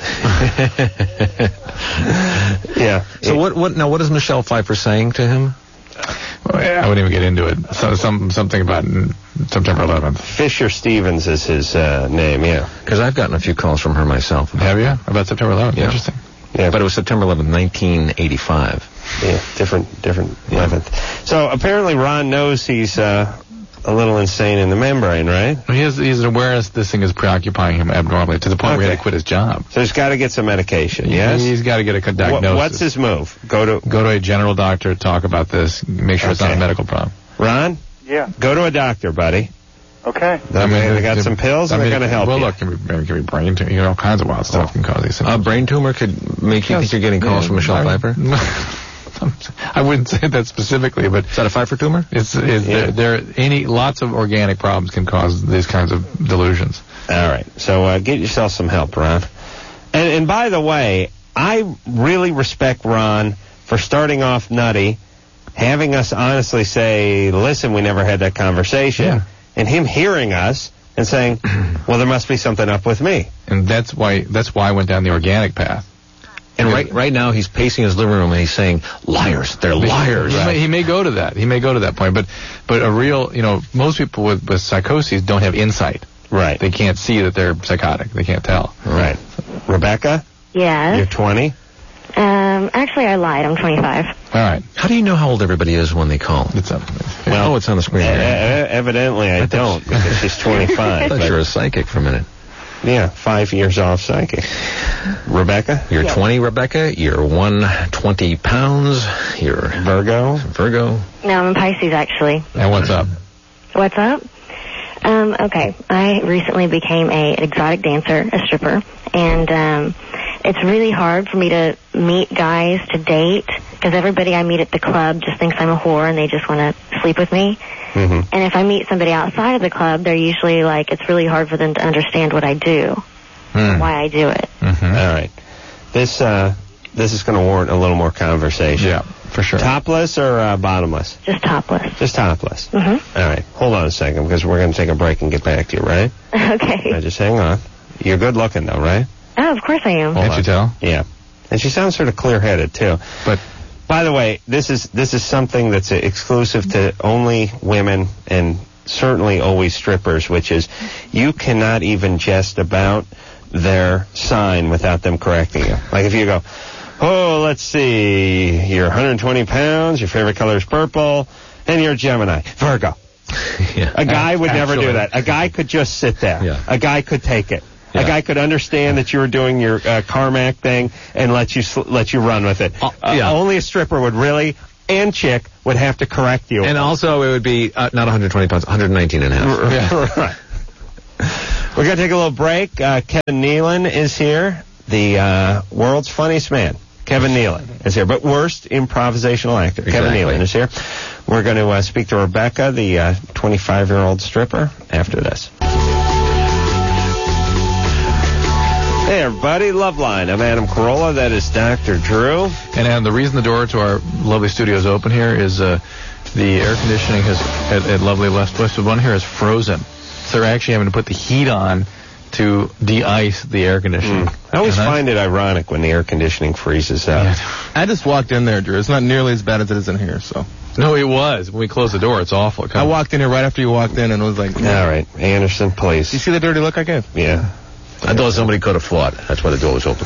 Yeah. So what? What now? What is Michelle Pfeiffer saying to him? Well, yeah, I wouldn't even get into it. So, some something about mm, September eleventh. Fisher Stevens is his uh, name, yeah. Because I've gotten a few calls from her myself. Have you? About September eleventh? Yeah. Interesting. Yeah, But it was September eleventh, nineteen eighty-five. yeah, different, different eleventh. So apparently Ron knows he's uh, a little insane in the membrane, right? Well, he has he's aware that this thing is preoccupying him abnormally to the point where he had Okay. to quit his job. So he's got to get some medication, yes? He's got to get a Wha- diagnosis. What's his move? Go to Go to a general doctor, talk about this, make sure it's not Okay. a medical problem. Ron. Yeah. Go to a doctor, buddy. Okay. I mean, they got it- some pills I and mean, they're going to help well, you. look, it can be, it can be brain tumor, you know, all kinds of wild stuff can cause these A symptoms. brain tumor could make you think you're getting calls Yeah, from Michelle I- Pfeiffer? I wouldn't say that specifically, but Is that a Pfeiffer tumor? it's, it's Yeah. there, there any lots of organic problems can cause these kinds of delusions. All right. So uh, get yourself some help, Ron. And, and by the way, I really respect Ron for starting off nutty, having us honestly say, listen, we never had that conversation, Yeah. and him hearing us and saying, well, there must be something up with me. And that's why that's why I went down the organic path. And right right now he's pacing his living room and he's saying, liars, they're liars. He may, he may go to that. He may go to that point. But but a real, you know, most people with, with psychoses don't have insight. Right. They can't see that they're psychotic. They can't tell. Right. Rebecca, Yes. you're twenty. Um, actually, I lied. I'm twenty-five. All right. How do you know how old everybody is when they call? It's a, oh, it's on the screen. E- here. e- evidently I don't, because she's I twenty-five. thought but- you were a psychic for a minute. Yeah, five years off psychic. Rebecca? You're twenty, Rebecca. You're one hundred twenty pounds. You're Virgo? Virgo. No, I'm a Pisces, actually. and what's up? What's up? Um, okay, I recently became a exotic dancer, a stripper, and um, it's really hard for me to meet guys to date because everybody I meet at the club just thinks I'm a whore and they just want to sleep with me. Mm-hmm. And if I meet somebody outside of the club, they're usually like, it's really hard for them to understand what I do, Hmm. why I do it. Mm-hmm. All right. This uh, this is going to warrant a little more conversation. Yeah, for sure. Topless or uh, bottomless? Just topless. Just topless. Mm-hmm. All right. Hold on a second, because we're going to take a break and get back to you, right? Okay. Now, just hang on. You're good looking, though, right? Oh, of course I am. Hold Can't you on. tell? Yeah. And she sounds sort of clear-headed, too. But By the way, this is this is something that's exclusive to only women and certainly always strippers, which is you cannot even jest about their sign without them correcting you. Like if you go, oh, let's see, you're one hundred twenty pounds, your favorite color is purple, and you're a Gemini. Virgo. Yeah. A guy would never do Actually. that. A guy could just sit there. Yeah. A guy could take it. A Yeah. guy could understand that you were doing your uh, Carmack thing and let you sl- let you run with it. Uh, Uh, yeah. Only a stripper would really, and chick, would have to correct you. And also it would be uh, not one hundred twenty pounds, one hundred nineteen and a half. right. We're going to take a little break. Uh, Kevin Nealon is here, the uh, world's funniest man. Kevin Nealon is here, but worst improvisational actor. Exactly. Kevin Nealon is here. We're going to uh, speak to Rebecca, the uh, twenty-five-year-old stripper, after this. Hey, everybody. Loveline. I'm Adam Carolla. That is Doctor Drew. And Adam, the reason the door to our lovely studio is open here is uh, the air conditioning has at, at lovely West Westwood One here is frozen. So they're actually having to put the heat on to de-ice the air conditioning. Mm. I always find it ironic when the air conditioning freezes up. Yeah. I just walked in there, Drew. It's not nearly as bad as it is in here, so. No, it was. When we closed the door, it's awful. I walked in here right after you walked in and was like, all right, Anderson, please. You see the dirty look I gave? Yeah. I thought somebody could have fought. That's why the door was open.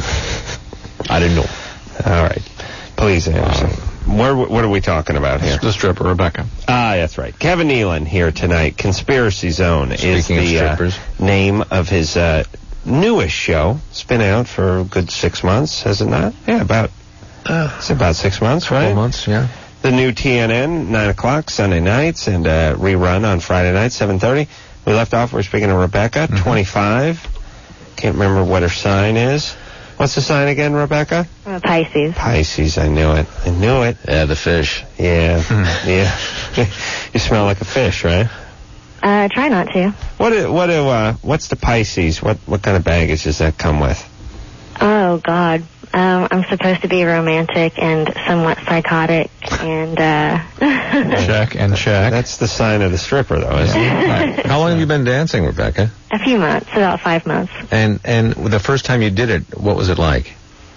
I didn't know. All right. Please, Anderson. Where, what are we talking about here? The stripper, Rebecca. Ah, that's right. Kevin Nealon here tonight. Conspiracy Zone is the uh, name of his uh, newest show. It's been out for a good six months, has it not? Yeah, about uh, it's about six months, right? Four months, yeah. The new T N N, nine o'clock Sunday nights, and uh, rerun on Friday night, seven thirty. We left off, we're speaking to Rebecca, mm-hmm. twenty-five. Can't remember what her sign is. What's the sign again, Rebecca? Uh, Pisces. Pisces, I knew it. I knew it. Yeah, the fish. Yeah, yeah. You smell like a fish, right? Uh, try not to. What do, what do, uh, what's the Pisces? What, what kind of baggage does that come with? Oh, God. Um, I'm supposed to be romantic and somewhat psychotic, and, uh... check and check. That's the sign of the stripper, though, isn't it? Right. How long have you been dancing, Rebecca? A few months, about five months. And and the first time you did it, what was it like?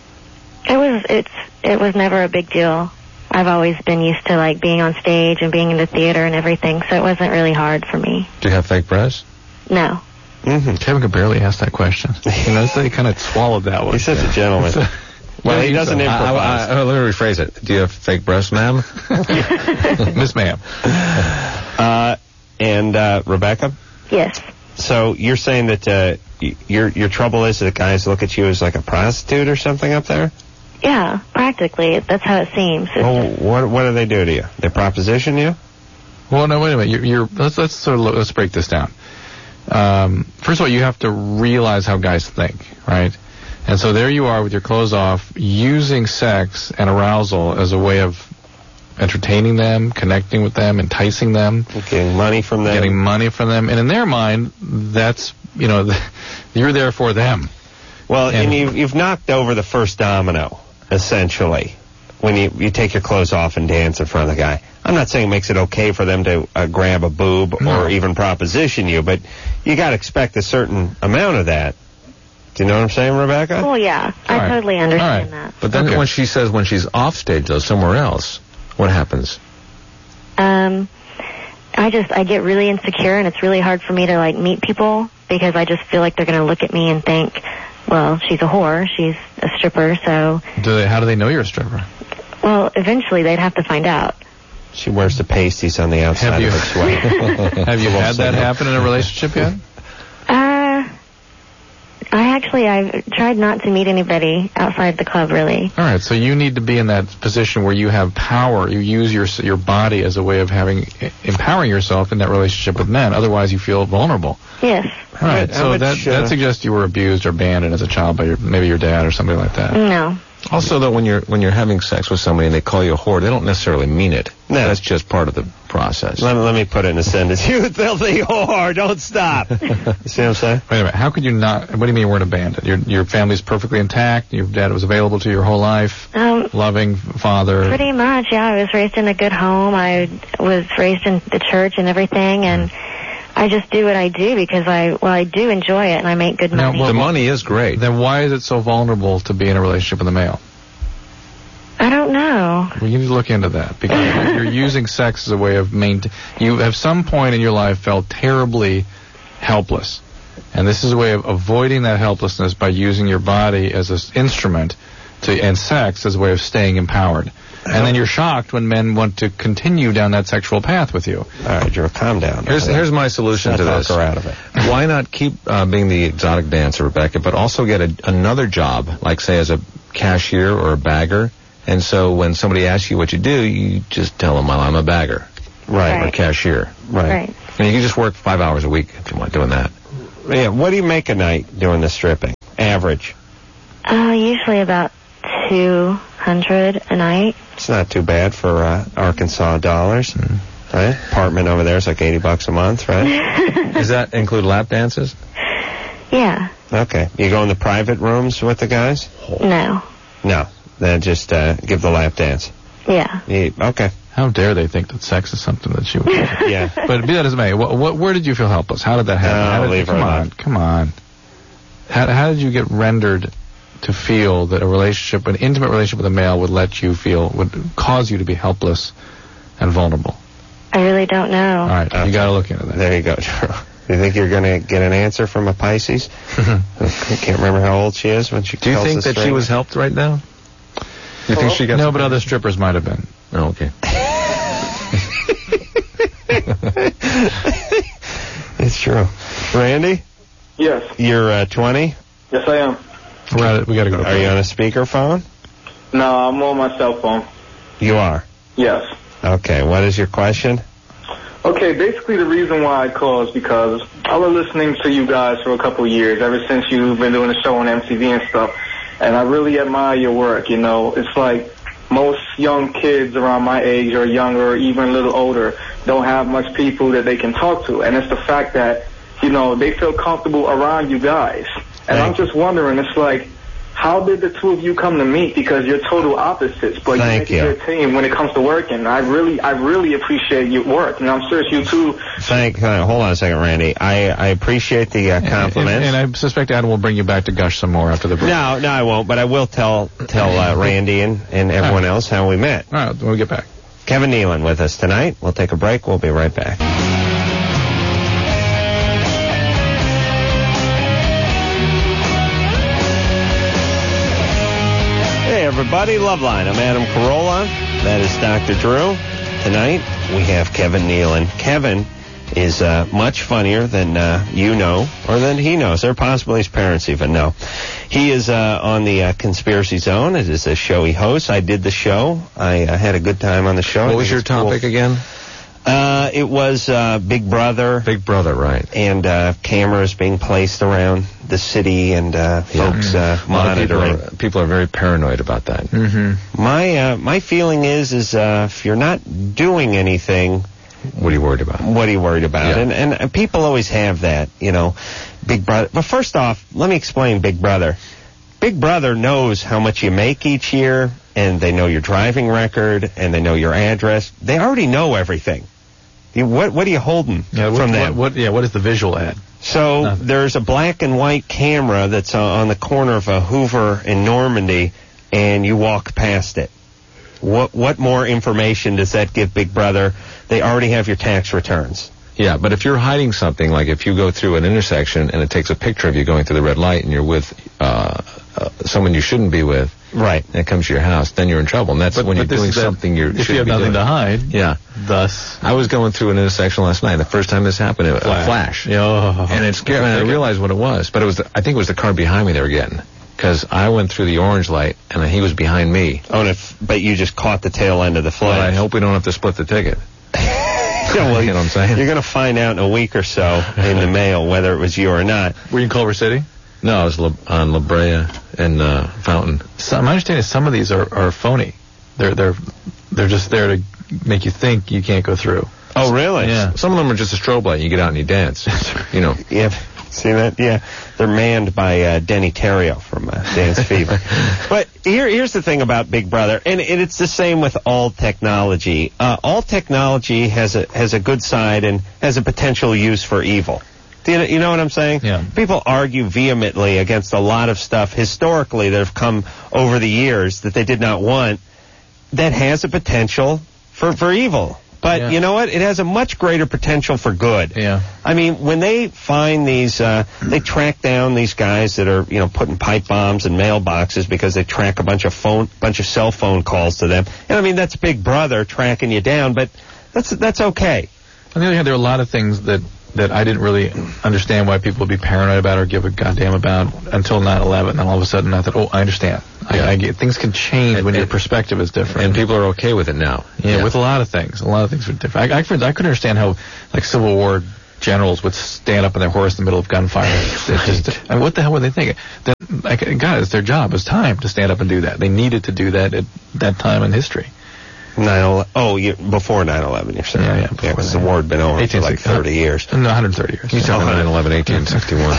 It was, it's, it was never a big deal. I've always been used to, like, being on stage and being in the theater and everything, so it wasn't really hard for me. Do you have fake breasts? No. Mm-hmm. Kevin could barely ask that question. You know, so he kind of swallowed that one. He's such a gentleman. Well, he doesn't improvise. I, I, I, let me rephrase it. Do you have fake breasts, ma'am? Miss ma'am. Uh, and, uh, Rebecca? Yes. So you're saying that, uh, y- your, your trouble is that guys look at you as like a prostitute or something up there? Yeah, practically. That's how it seems. It's well, what, what do they do to you? They proposition you? Well, no, wait a minute. You're, you're let's, let's sort of, look, let's break this down. Um, first of all, you have to realize how guys think, right? And so there you are with your clothes off, using sex and arousal as a way of entertaining them, connecting with them, enticing them. Getting money from them. Getting money from them. And in their mind, that's, you know, you're there for them. Well, and, and you've, you've knocked over the first domino, essentially, when you, you take your clothes off and dance in front of the guy. I'm not saying it makes it okay for them to uh, grab a boob no. or even proposition you, but you got to expect a certain amount of that. Do you know what I'm saying, Rebecca? Oh, yeah. I All right. totally understand All right. that. But then okay. when she says when she's off stage, though, somewhere else, what happens? Um, I just, I get really insecure, and it's really hard for me to, like, meet people because I just feel like they're going to look at me and think, well, she's a whore, she's a stripper, so... Do they? How do they know you're a stripper? Well, eventually they'd have to find out. She wears the pasties on the outside Have you, of her sweater. have you had that happen in a relationship yet? Uh... I actually, I've tried not to meet anybody outside the club, really. All right, so you need to be in that position where you have power. You use your your body as a way of having empowering yourself in that relationship with men. Otherwise, you feel vulnerable. Yes. All right, so much, that uh, that suggests you were abused or abandoned as a child by your maybe your dad or somebody like that. No. Also, though, when you're when you're having sex with somebody and they call you a whore, they don't necessarily mean it. No. That's just part of the process. Let me, let me put it in a sentence. You filthy whore, don't stop. You see what I'm saying? Wait a minute. How could you not? What do you mean you weren't abandoned? Your your family's perfectly intact. Your dad was available to you your whole life. Um, Loving father. Pretty much, yeah. I was raised in a good home. I was raised in the church and everything, and I just do what I do because I, well, I do enjoy it, and I make good Now, money. well, the money is great. Then why is it so vulnerable to be in a relationship with a male? I don't know. Well, you need to look into that because you're, you're using sex as a way of maintaining. You have some point in your life felt terribly helpless, and this is a way of avoiding that helplessness by using your body as an instrument to, and sex as a way of staying empowered. And then you're shocked when men want to continue down that sexual path with you. All right, Drew, calm down. Here's here's my solution to this. Talk her out of it. Why not keep uh, being the exotic dancer, Rebecca, but also get a, another job, like say as a cashier or a bagger. And so when somebody asks you what you do, you just tell them, well, I'm a bagger. Right. Or Right. cashier. Right. Right. And you can just work five hours a week if you want doing that. Yeah, what do you make a night doing the stripping? Average. Uh, usually about two hundred a night. It's not too bad for uh, Arkansas dollars, mm. right? Apartment over there is like eighty bucks a month, right? Does that include lap dances? Yeah. Okay. You go in the private rooms with the guys? No. No. Then just uh, give the lap dance. Yeah. You, okay. How dare they think that sex is something that she would do? Yeah. But be that as it may, what, what, where did you feel helpless? How did that happen? No, how did, leave come her on, alone. come on. How, how did you get rendered to feel that a relationship, an intimate relationship with a male would let you feel, would cause you to be helpless and vulnerable? I really don't know. All right, okay. You got to look into that. There you go. You think you're going to get an answer from a Pisces? I can't remember how old she is when she Do you tells think us that straight. she was helped right now? You think she got No, some- but other strippers might have been. Oh, okay. It's true. Randy? Yes. You're uh, twenty? Yes, I am. We're at it. We got to go. Are you on a speakerphone? No, I'm on my cell phone. You are? Yes. Okay, what is your question? Okay, basically the reason why I call is because I've been listening to you guys for a couple of years, ever since you've been doing the show on M T V and stuff, and I really admire your work, you know. It's like most young kids around my age or younger or even a little older don't have much people that they can talk to, and it's the fact that, you know, they feel comfortable around you guys. And Thank I'm just wondering, it's like, how did the two of you come to meet? Because you're total opposites, but Thank you make you. a good team when it comes to working. I really, I really appreciate your work, and I'm sure you too. Thank. Uh, hold on a second, Randy. I, I appreciate the uh, compliments. And, and I suspect Adam will bring you back to gush some more after the break. No, no, I won't. But I will tell tell uh, Randy and, and everyone else how we met. All right, when we get back. Kevin Nealon with us tonight. We'll take a break. We'll be right back. Hey, everybody. Loveline. I'm Adam Carolla. That is Doctor Drew. Tonight, we have Kevin Nealon. Kevin is uh, much funnier than uh, you know, or than he knows, or possibly his parents even know. He is uh, on the uh, Conspiracy Zone. It is a show he hosts. I did the show. I uh, had a good time on the show. What was your topic cool. again? Uh, it was uh, Big Brother. Big Brother, right. And uh, cameras being placed around the city and uh, folks uh, A lot of people monitoring. are, people are very paranoid about that. Mm-hmm. My uh, my feeling is is uh, if you're not doing anything, What are you worried about? what are you worried about? Yeah. And, and and people always have that, you know, Big Brother. But first off, let me explain Big Brother. Big Brother knows how much you make each year, and they know your driving record, and they know your address. They already know everything. You, what what are you holding Yeah, what, from what, them? what, yeah, what is the visual ad? So Nothing. there's a black and white camera that's uh, on the corner of a Hoover in Normandy, and you walk past it. What what more information does that give Big Brother? They already have your tax returns. Yeah, but if you're hiding something, like if you go through an intersection and it takes a picture of you going through the red light and you're with uh, uh, someone you shouldn't be with, Right. and it comes to your house, then you're in trouble. And that's But- when but you're this doing is that- something you're if you shouldn't have be nothing doing. to hide. Yeah. Thus. I was going through an intersection last night. The first time this happened, it, Flash. a flash. Oh. And it scared me. And I realized what it was. But it was, the, I think it was the car behind me they were getting. Because I went through the orange light, and he was behind me. Oh, and if, but you just caught the tail end of the Well, I flash. hope we don't have to split the ticket. Yeah, well, You know what I'm saying? You're going to find out in a week or so in the mail whether it was you or not. Were you in Culver City? No, I was La, on La Brea and uh, Fountain. Some, my understanding is some of these are, are phony. They're they're they're just there to make you think you can't go through. Oh, really? Yeah. Some of them are just a strobe light, and you get out and you dance. You know. Yeah. See that? Yeah. They're manned by uh, Denny Terrio from uh, Dance Fever. But here, here's the thing about Big Brother, and, and it's the same with all technology. Uh, all technology has a has a good side and has a potential use for evil. Do you, you know what I'm saying? Yeah. People argue vehemently against a lot of stuff historically that have come over the years that they did not want that has a potential for, for evil. But Yeah. you know what? It has a much greater potential for good. Yeah. I mean, when they find these, uh, they track down these guys that are, you know, putting pipe bombs in mailboxes because they track a bunch of phone, bunch of cell phone calls to them. And I mean, that's Big Brother tracking you down, but that's that's okay. On the other hand, there are a lot of things that, that I didn't really understand why people would be paranoid about or give a goddamn about until nine eleven. And then all of a sudden I thought, oh, I understand. Yeah. I, I get, things can change And- when your and- perspective is different. And people are okay with it now. yeah, with a lot of things. A lot of things are different. I, I, couldn't- I couldn't understand how, like, Civil War generals would stand up on their horse in the middle of gunfire. Right. Just, I mean, what the hell were they thinking? That, like, God, it's their job. It's time to stand up and do that. They needed to do that at that time in history. nine Oh, you, before nine eleven, you're saying? Yeah, yeah. Yeah, because the war had been over for like thirty years. No, one hundred thirty years. He's talking nine eleven, eighteen sixty-one.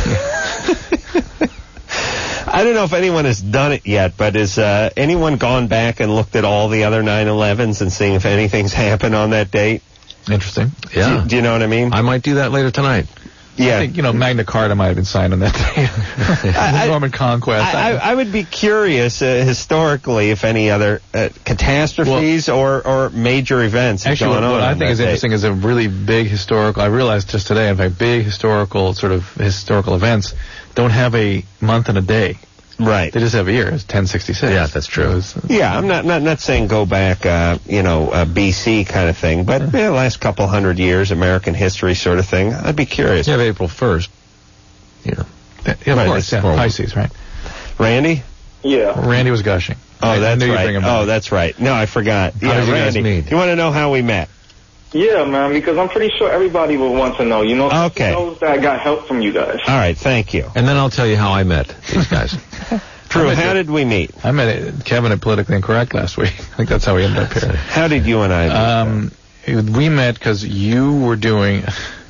I don't know if anyone has done it yet, but has uh, anyone gone back and looked at all the other nine elevens and seeing if anything's happened on that date? Interesting. Yeah. Do, do you know what I mean? I might do that later tonight. Yeah. I think, you know, Magna Carta might have been signed on that day. I, Norman Conquest. I, I, I would be curious, uh, historically, if any other uh, catastrophes well, or, or major events have actually, gone on. What I on think is date. interesting is a really big historical, I realized just today, in fact, big historical, sort of historical events don't have a month and a day. Right. They just have a year. It's ten sixty-six. Yeah, that's true. Was, yeah, I'm not, not not saying go back, uh, you know, uh, B C kind of thing, but yeah. Yeah, last couple hundred years, American history sort of thing. I'd be curious. You have April first. You know. Yeah, of right, course. Yeah, Pisces, right? Randy? Yeah. Randy was gushing. Oh, I, that's I knew right. You'd bring him oh, back. that's right. No, I forgot. How yeah, did you Randy, guys meet? You want to know how we met? Yeah, man, because I'm pretty sure everybody will want to know. You know, okay. Those that got help from you guys. All right, thank you. And then I'll tell you how I met these guys. Drew, how did we meet? I met Kevin at Politically Incorrect last week. I think that's how we ended up here. How did you and I meet? Um, we met because you were doing...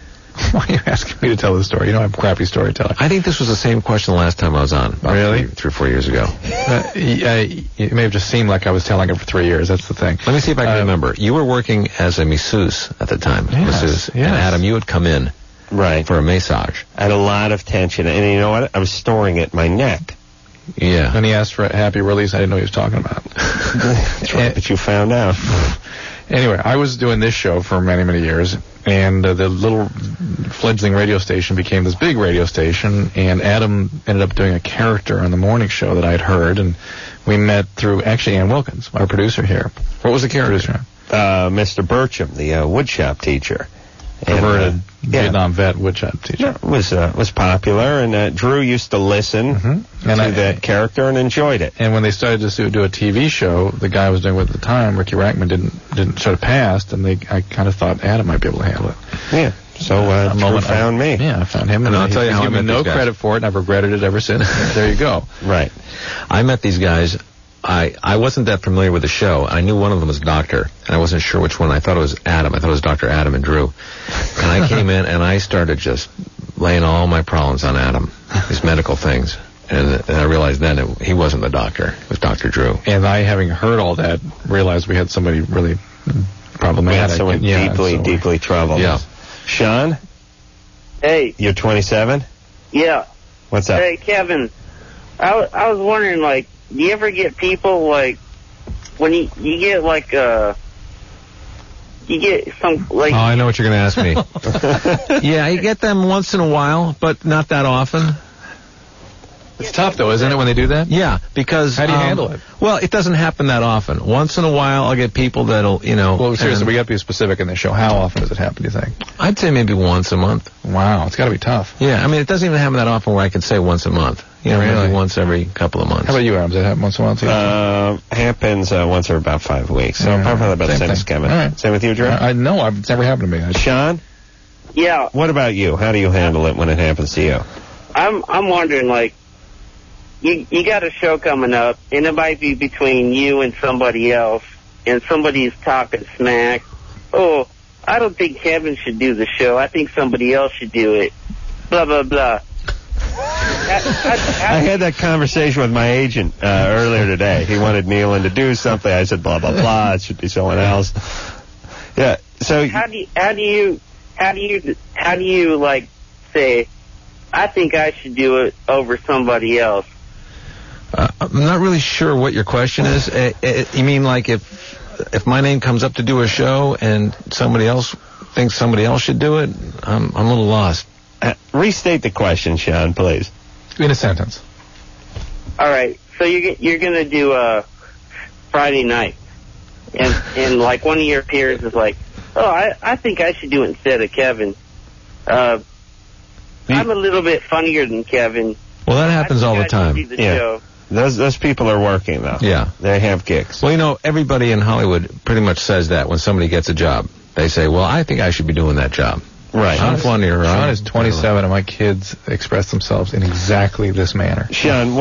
Why are you asking me to tell the story? You know I'm a crappy storyteller. I think this was the same question the last time I was on. Really? Three, three or four years ago. Uh, it may have just seemed like I was telling it for three years. That's the thing. Let me see if I can uh, remember. You were working as a masseuse at the time. Yes, masseuse. yes. And Adam, you had come in right. for a massage. I had a lot of tension. And you know what? I was storing it in my neck. Yeah. When he asked for a happy release, I didn't know what he was talking about. That's right, but you found out. Anyway, I was doing this show for many, many years, and uh, the little fledgling radio station became this big radio station, and Adam ended up doing a character on the morning show that I had heard, and we met through, actually, Ann Wilkins, our producer here. What was the character? Uh, Mister Burcham, the uh, woodshop teacher. Perverted uh, Vietnam yeah. vet woodshop teacher. Yeah, was uh, was popular, and uh, Drew used to listen mm-hmm. to and I, that character and enjoyed it. And when they started to do a T V show, the guy I was doing with at the time, Ricky Rackman, didn't didn't sort of passed, and they I kind of thought Adam might be able to handle it. Yeah. So uh, a Drew moment found I, me. Yeah, I found him, and, and I'll he, tell you how I given met me no these guys. credit for it, and I've regretted it ever since. There you go. Right. I met these guys. I, I wasn't that familiar with the show. I knew one of them was Doctor, and I wasn't sure which one. I thought it was Adam. I thought it was Doctor Adam and Drew. And I came in, and I started just laying all my problems on Adam, these medical things. And, and I realized then it, he wasn't the doctor. It was Doctor Drew. And I, having heard all that, realized we had somebody really problematic. Yeah, someone yeah, deeply, so deeply troubled. Yeah. Sean? Hey. You're twenty-seven? Yeah. What's up? Hey, Kevin. I, w- I was wondering, like, do you ever get people, like, when you, you get, like, uh, you get some, like... Oh, I know what you're going to ask me. Yeah, you get them once in a while, but not that often. It's tough, though, isn't it, when they do that? Yeah, because... How do you um, handle it? Well, it doesn't happen that often. Once in a while, I'll get people that'll, you know... Well, seriously, and we got to be specific in this show. How often does it happen, do you think? I'd say maybe once a month. Wow, it's got to be tough. Yeah, I mean, it doesn't even happen that often where I can say once a month. You know, Really? maybe once every couple of months. How about you, Adam? Does that happen once in a while, too? Uh, happens uh, once every about five weeks. So Yeah, probably about the same same thing. as Kevin. All right. Same with you, Drew? I, I know. I've, it's never happened to me. I, Sean? Yeah. What about you? How do you handle it when it happens to you? I'm I'm wondering, like, you you got a show coming up, and it might be between you and somebody else, and somebody's talking smack. Oh, I don't think Kevin should do the show. I think somebody else should do it. Blah, blah, blah. I, I, I, I had that conversation with my agent uh, earlier today. He wanted Nealon to do something. I said, blah, blah, blah. It should be someone else. Yeah, so... How do you, how do you, how do you, how do you, like, say, I think I should do it over somebody else? Uh, I'm not really sure what your question is. Uh, uh, you mean like if if my name comes up to do a show and somebody else thinks somebody else should do it? I'm, I'm a little lost. Uh, restate the question, Sean, please. in a sentence. All right. So you're you're gonna do uh, Friday night, and and like one of your peers is like, oh, I I think I should do it instead of Kevin. Uh, I'm a little bit funnier than Kevin. Well, that happens all the time. The yeah. show. Those those people are working though. Yeah. They have gigs. Well, you know, everybody in Hollywood pretty much says that when somebody gets a job. They say, well, I think I should be doing that job. Right. Sean, Sean's one year, Sean right? is twenty-seven, and my kids express themselves in exactly this manner. Sean,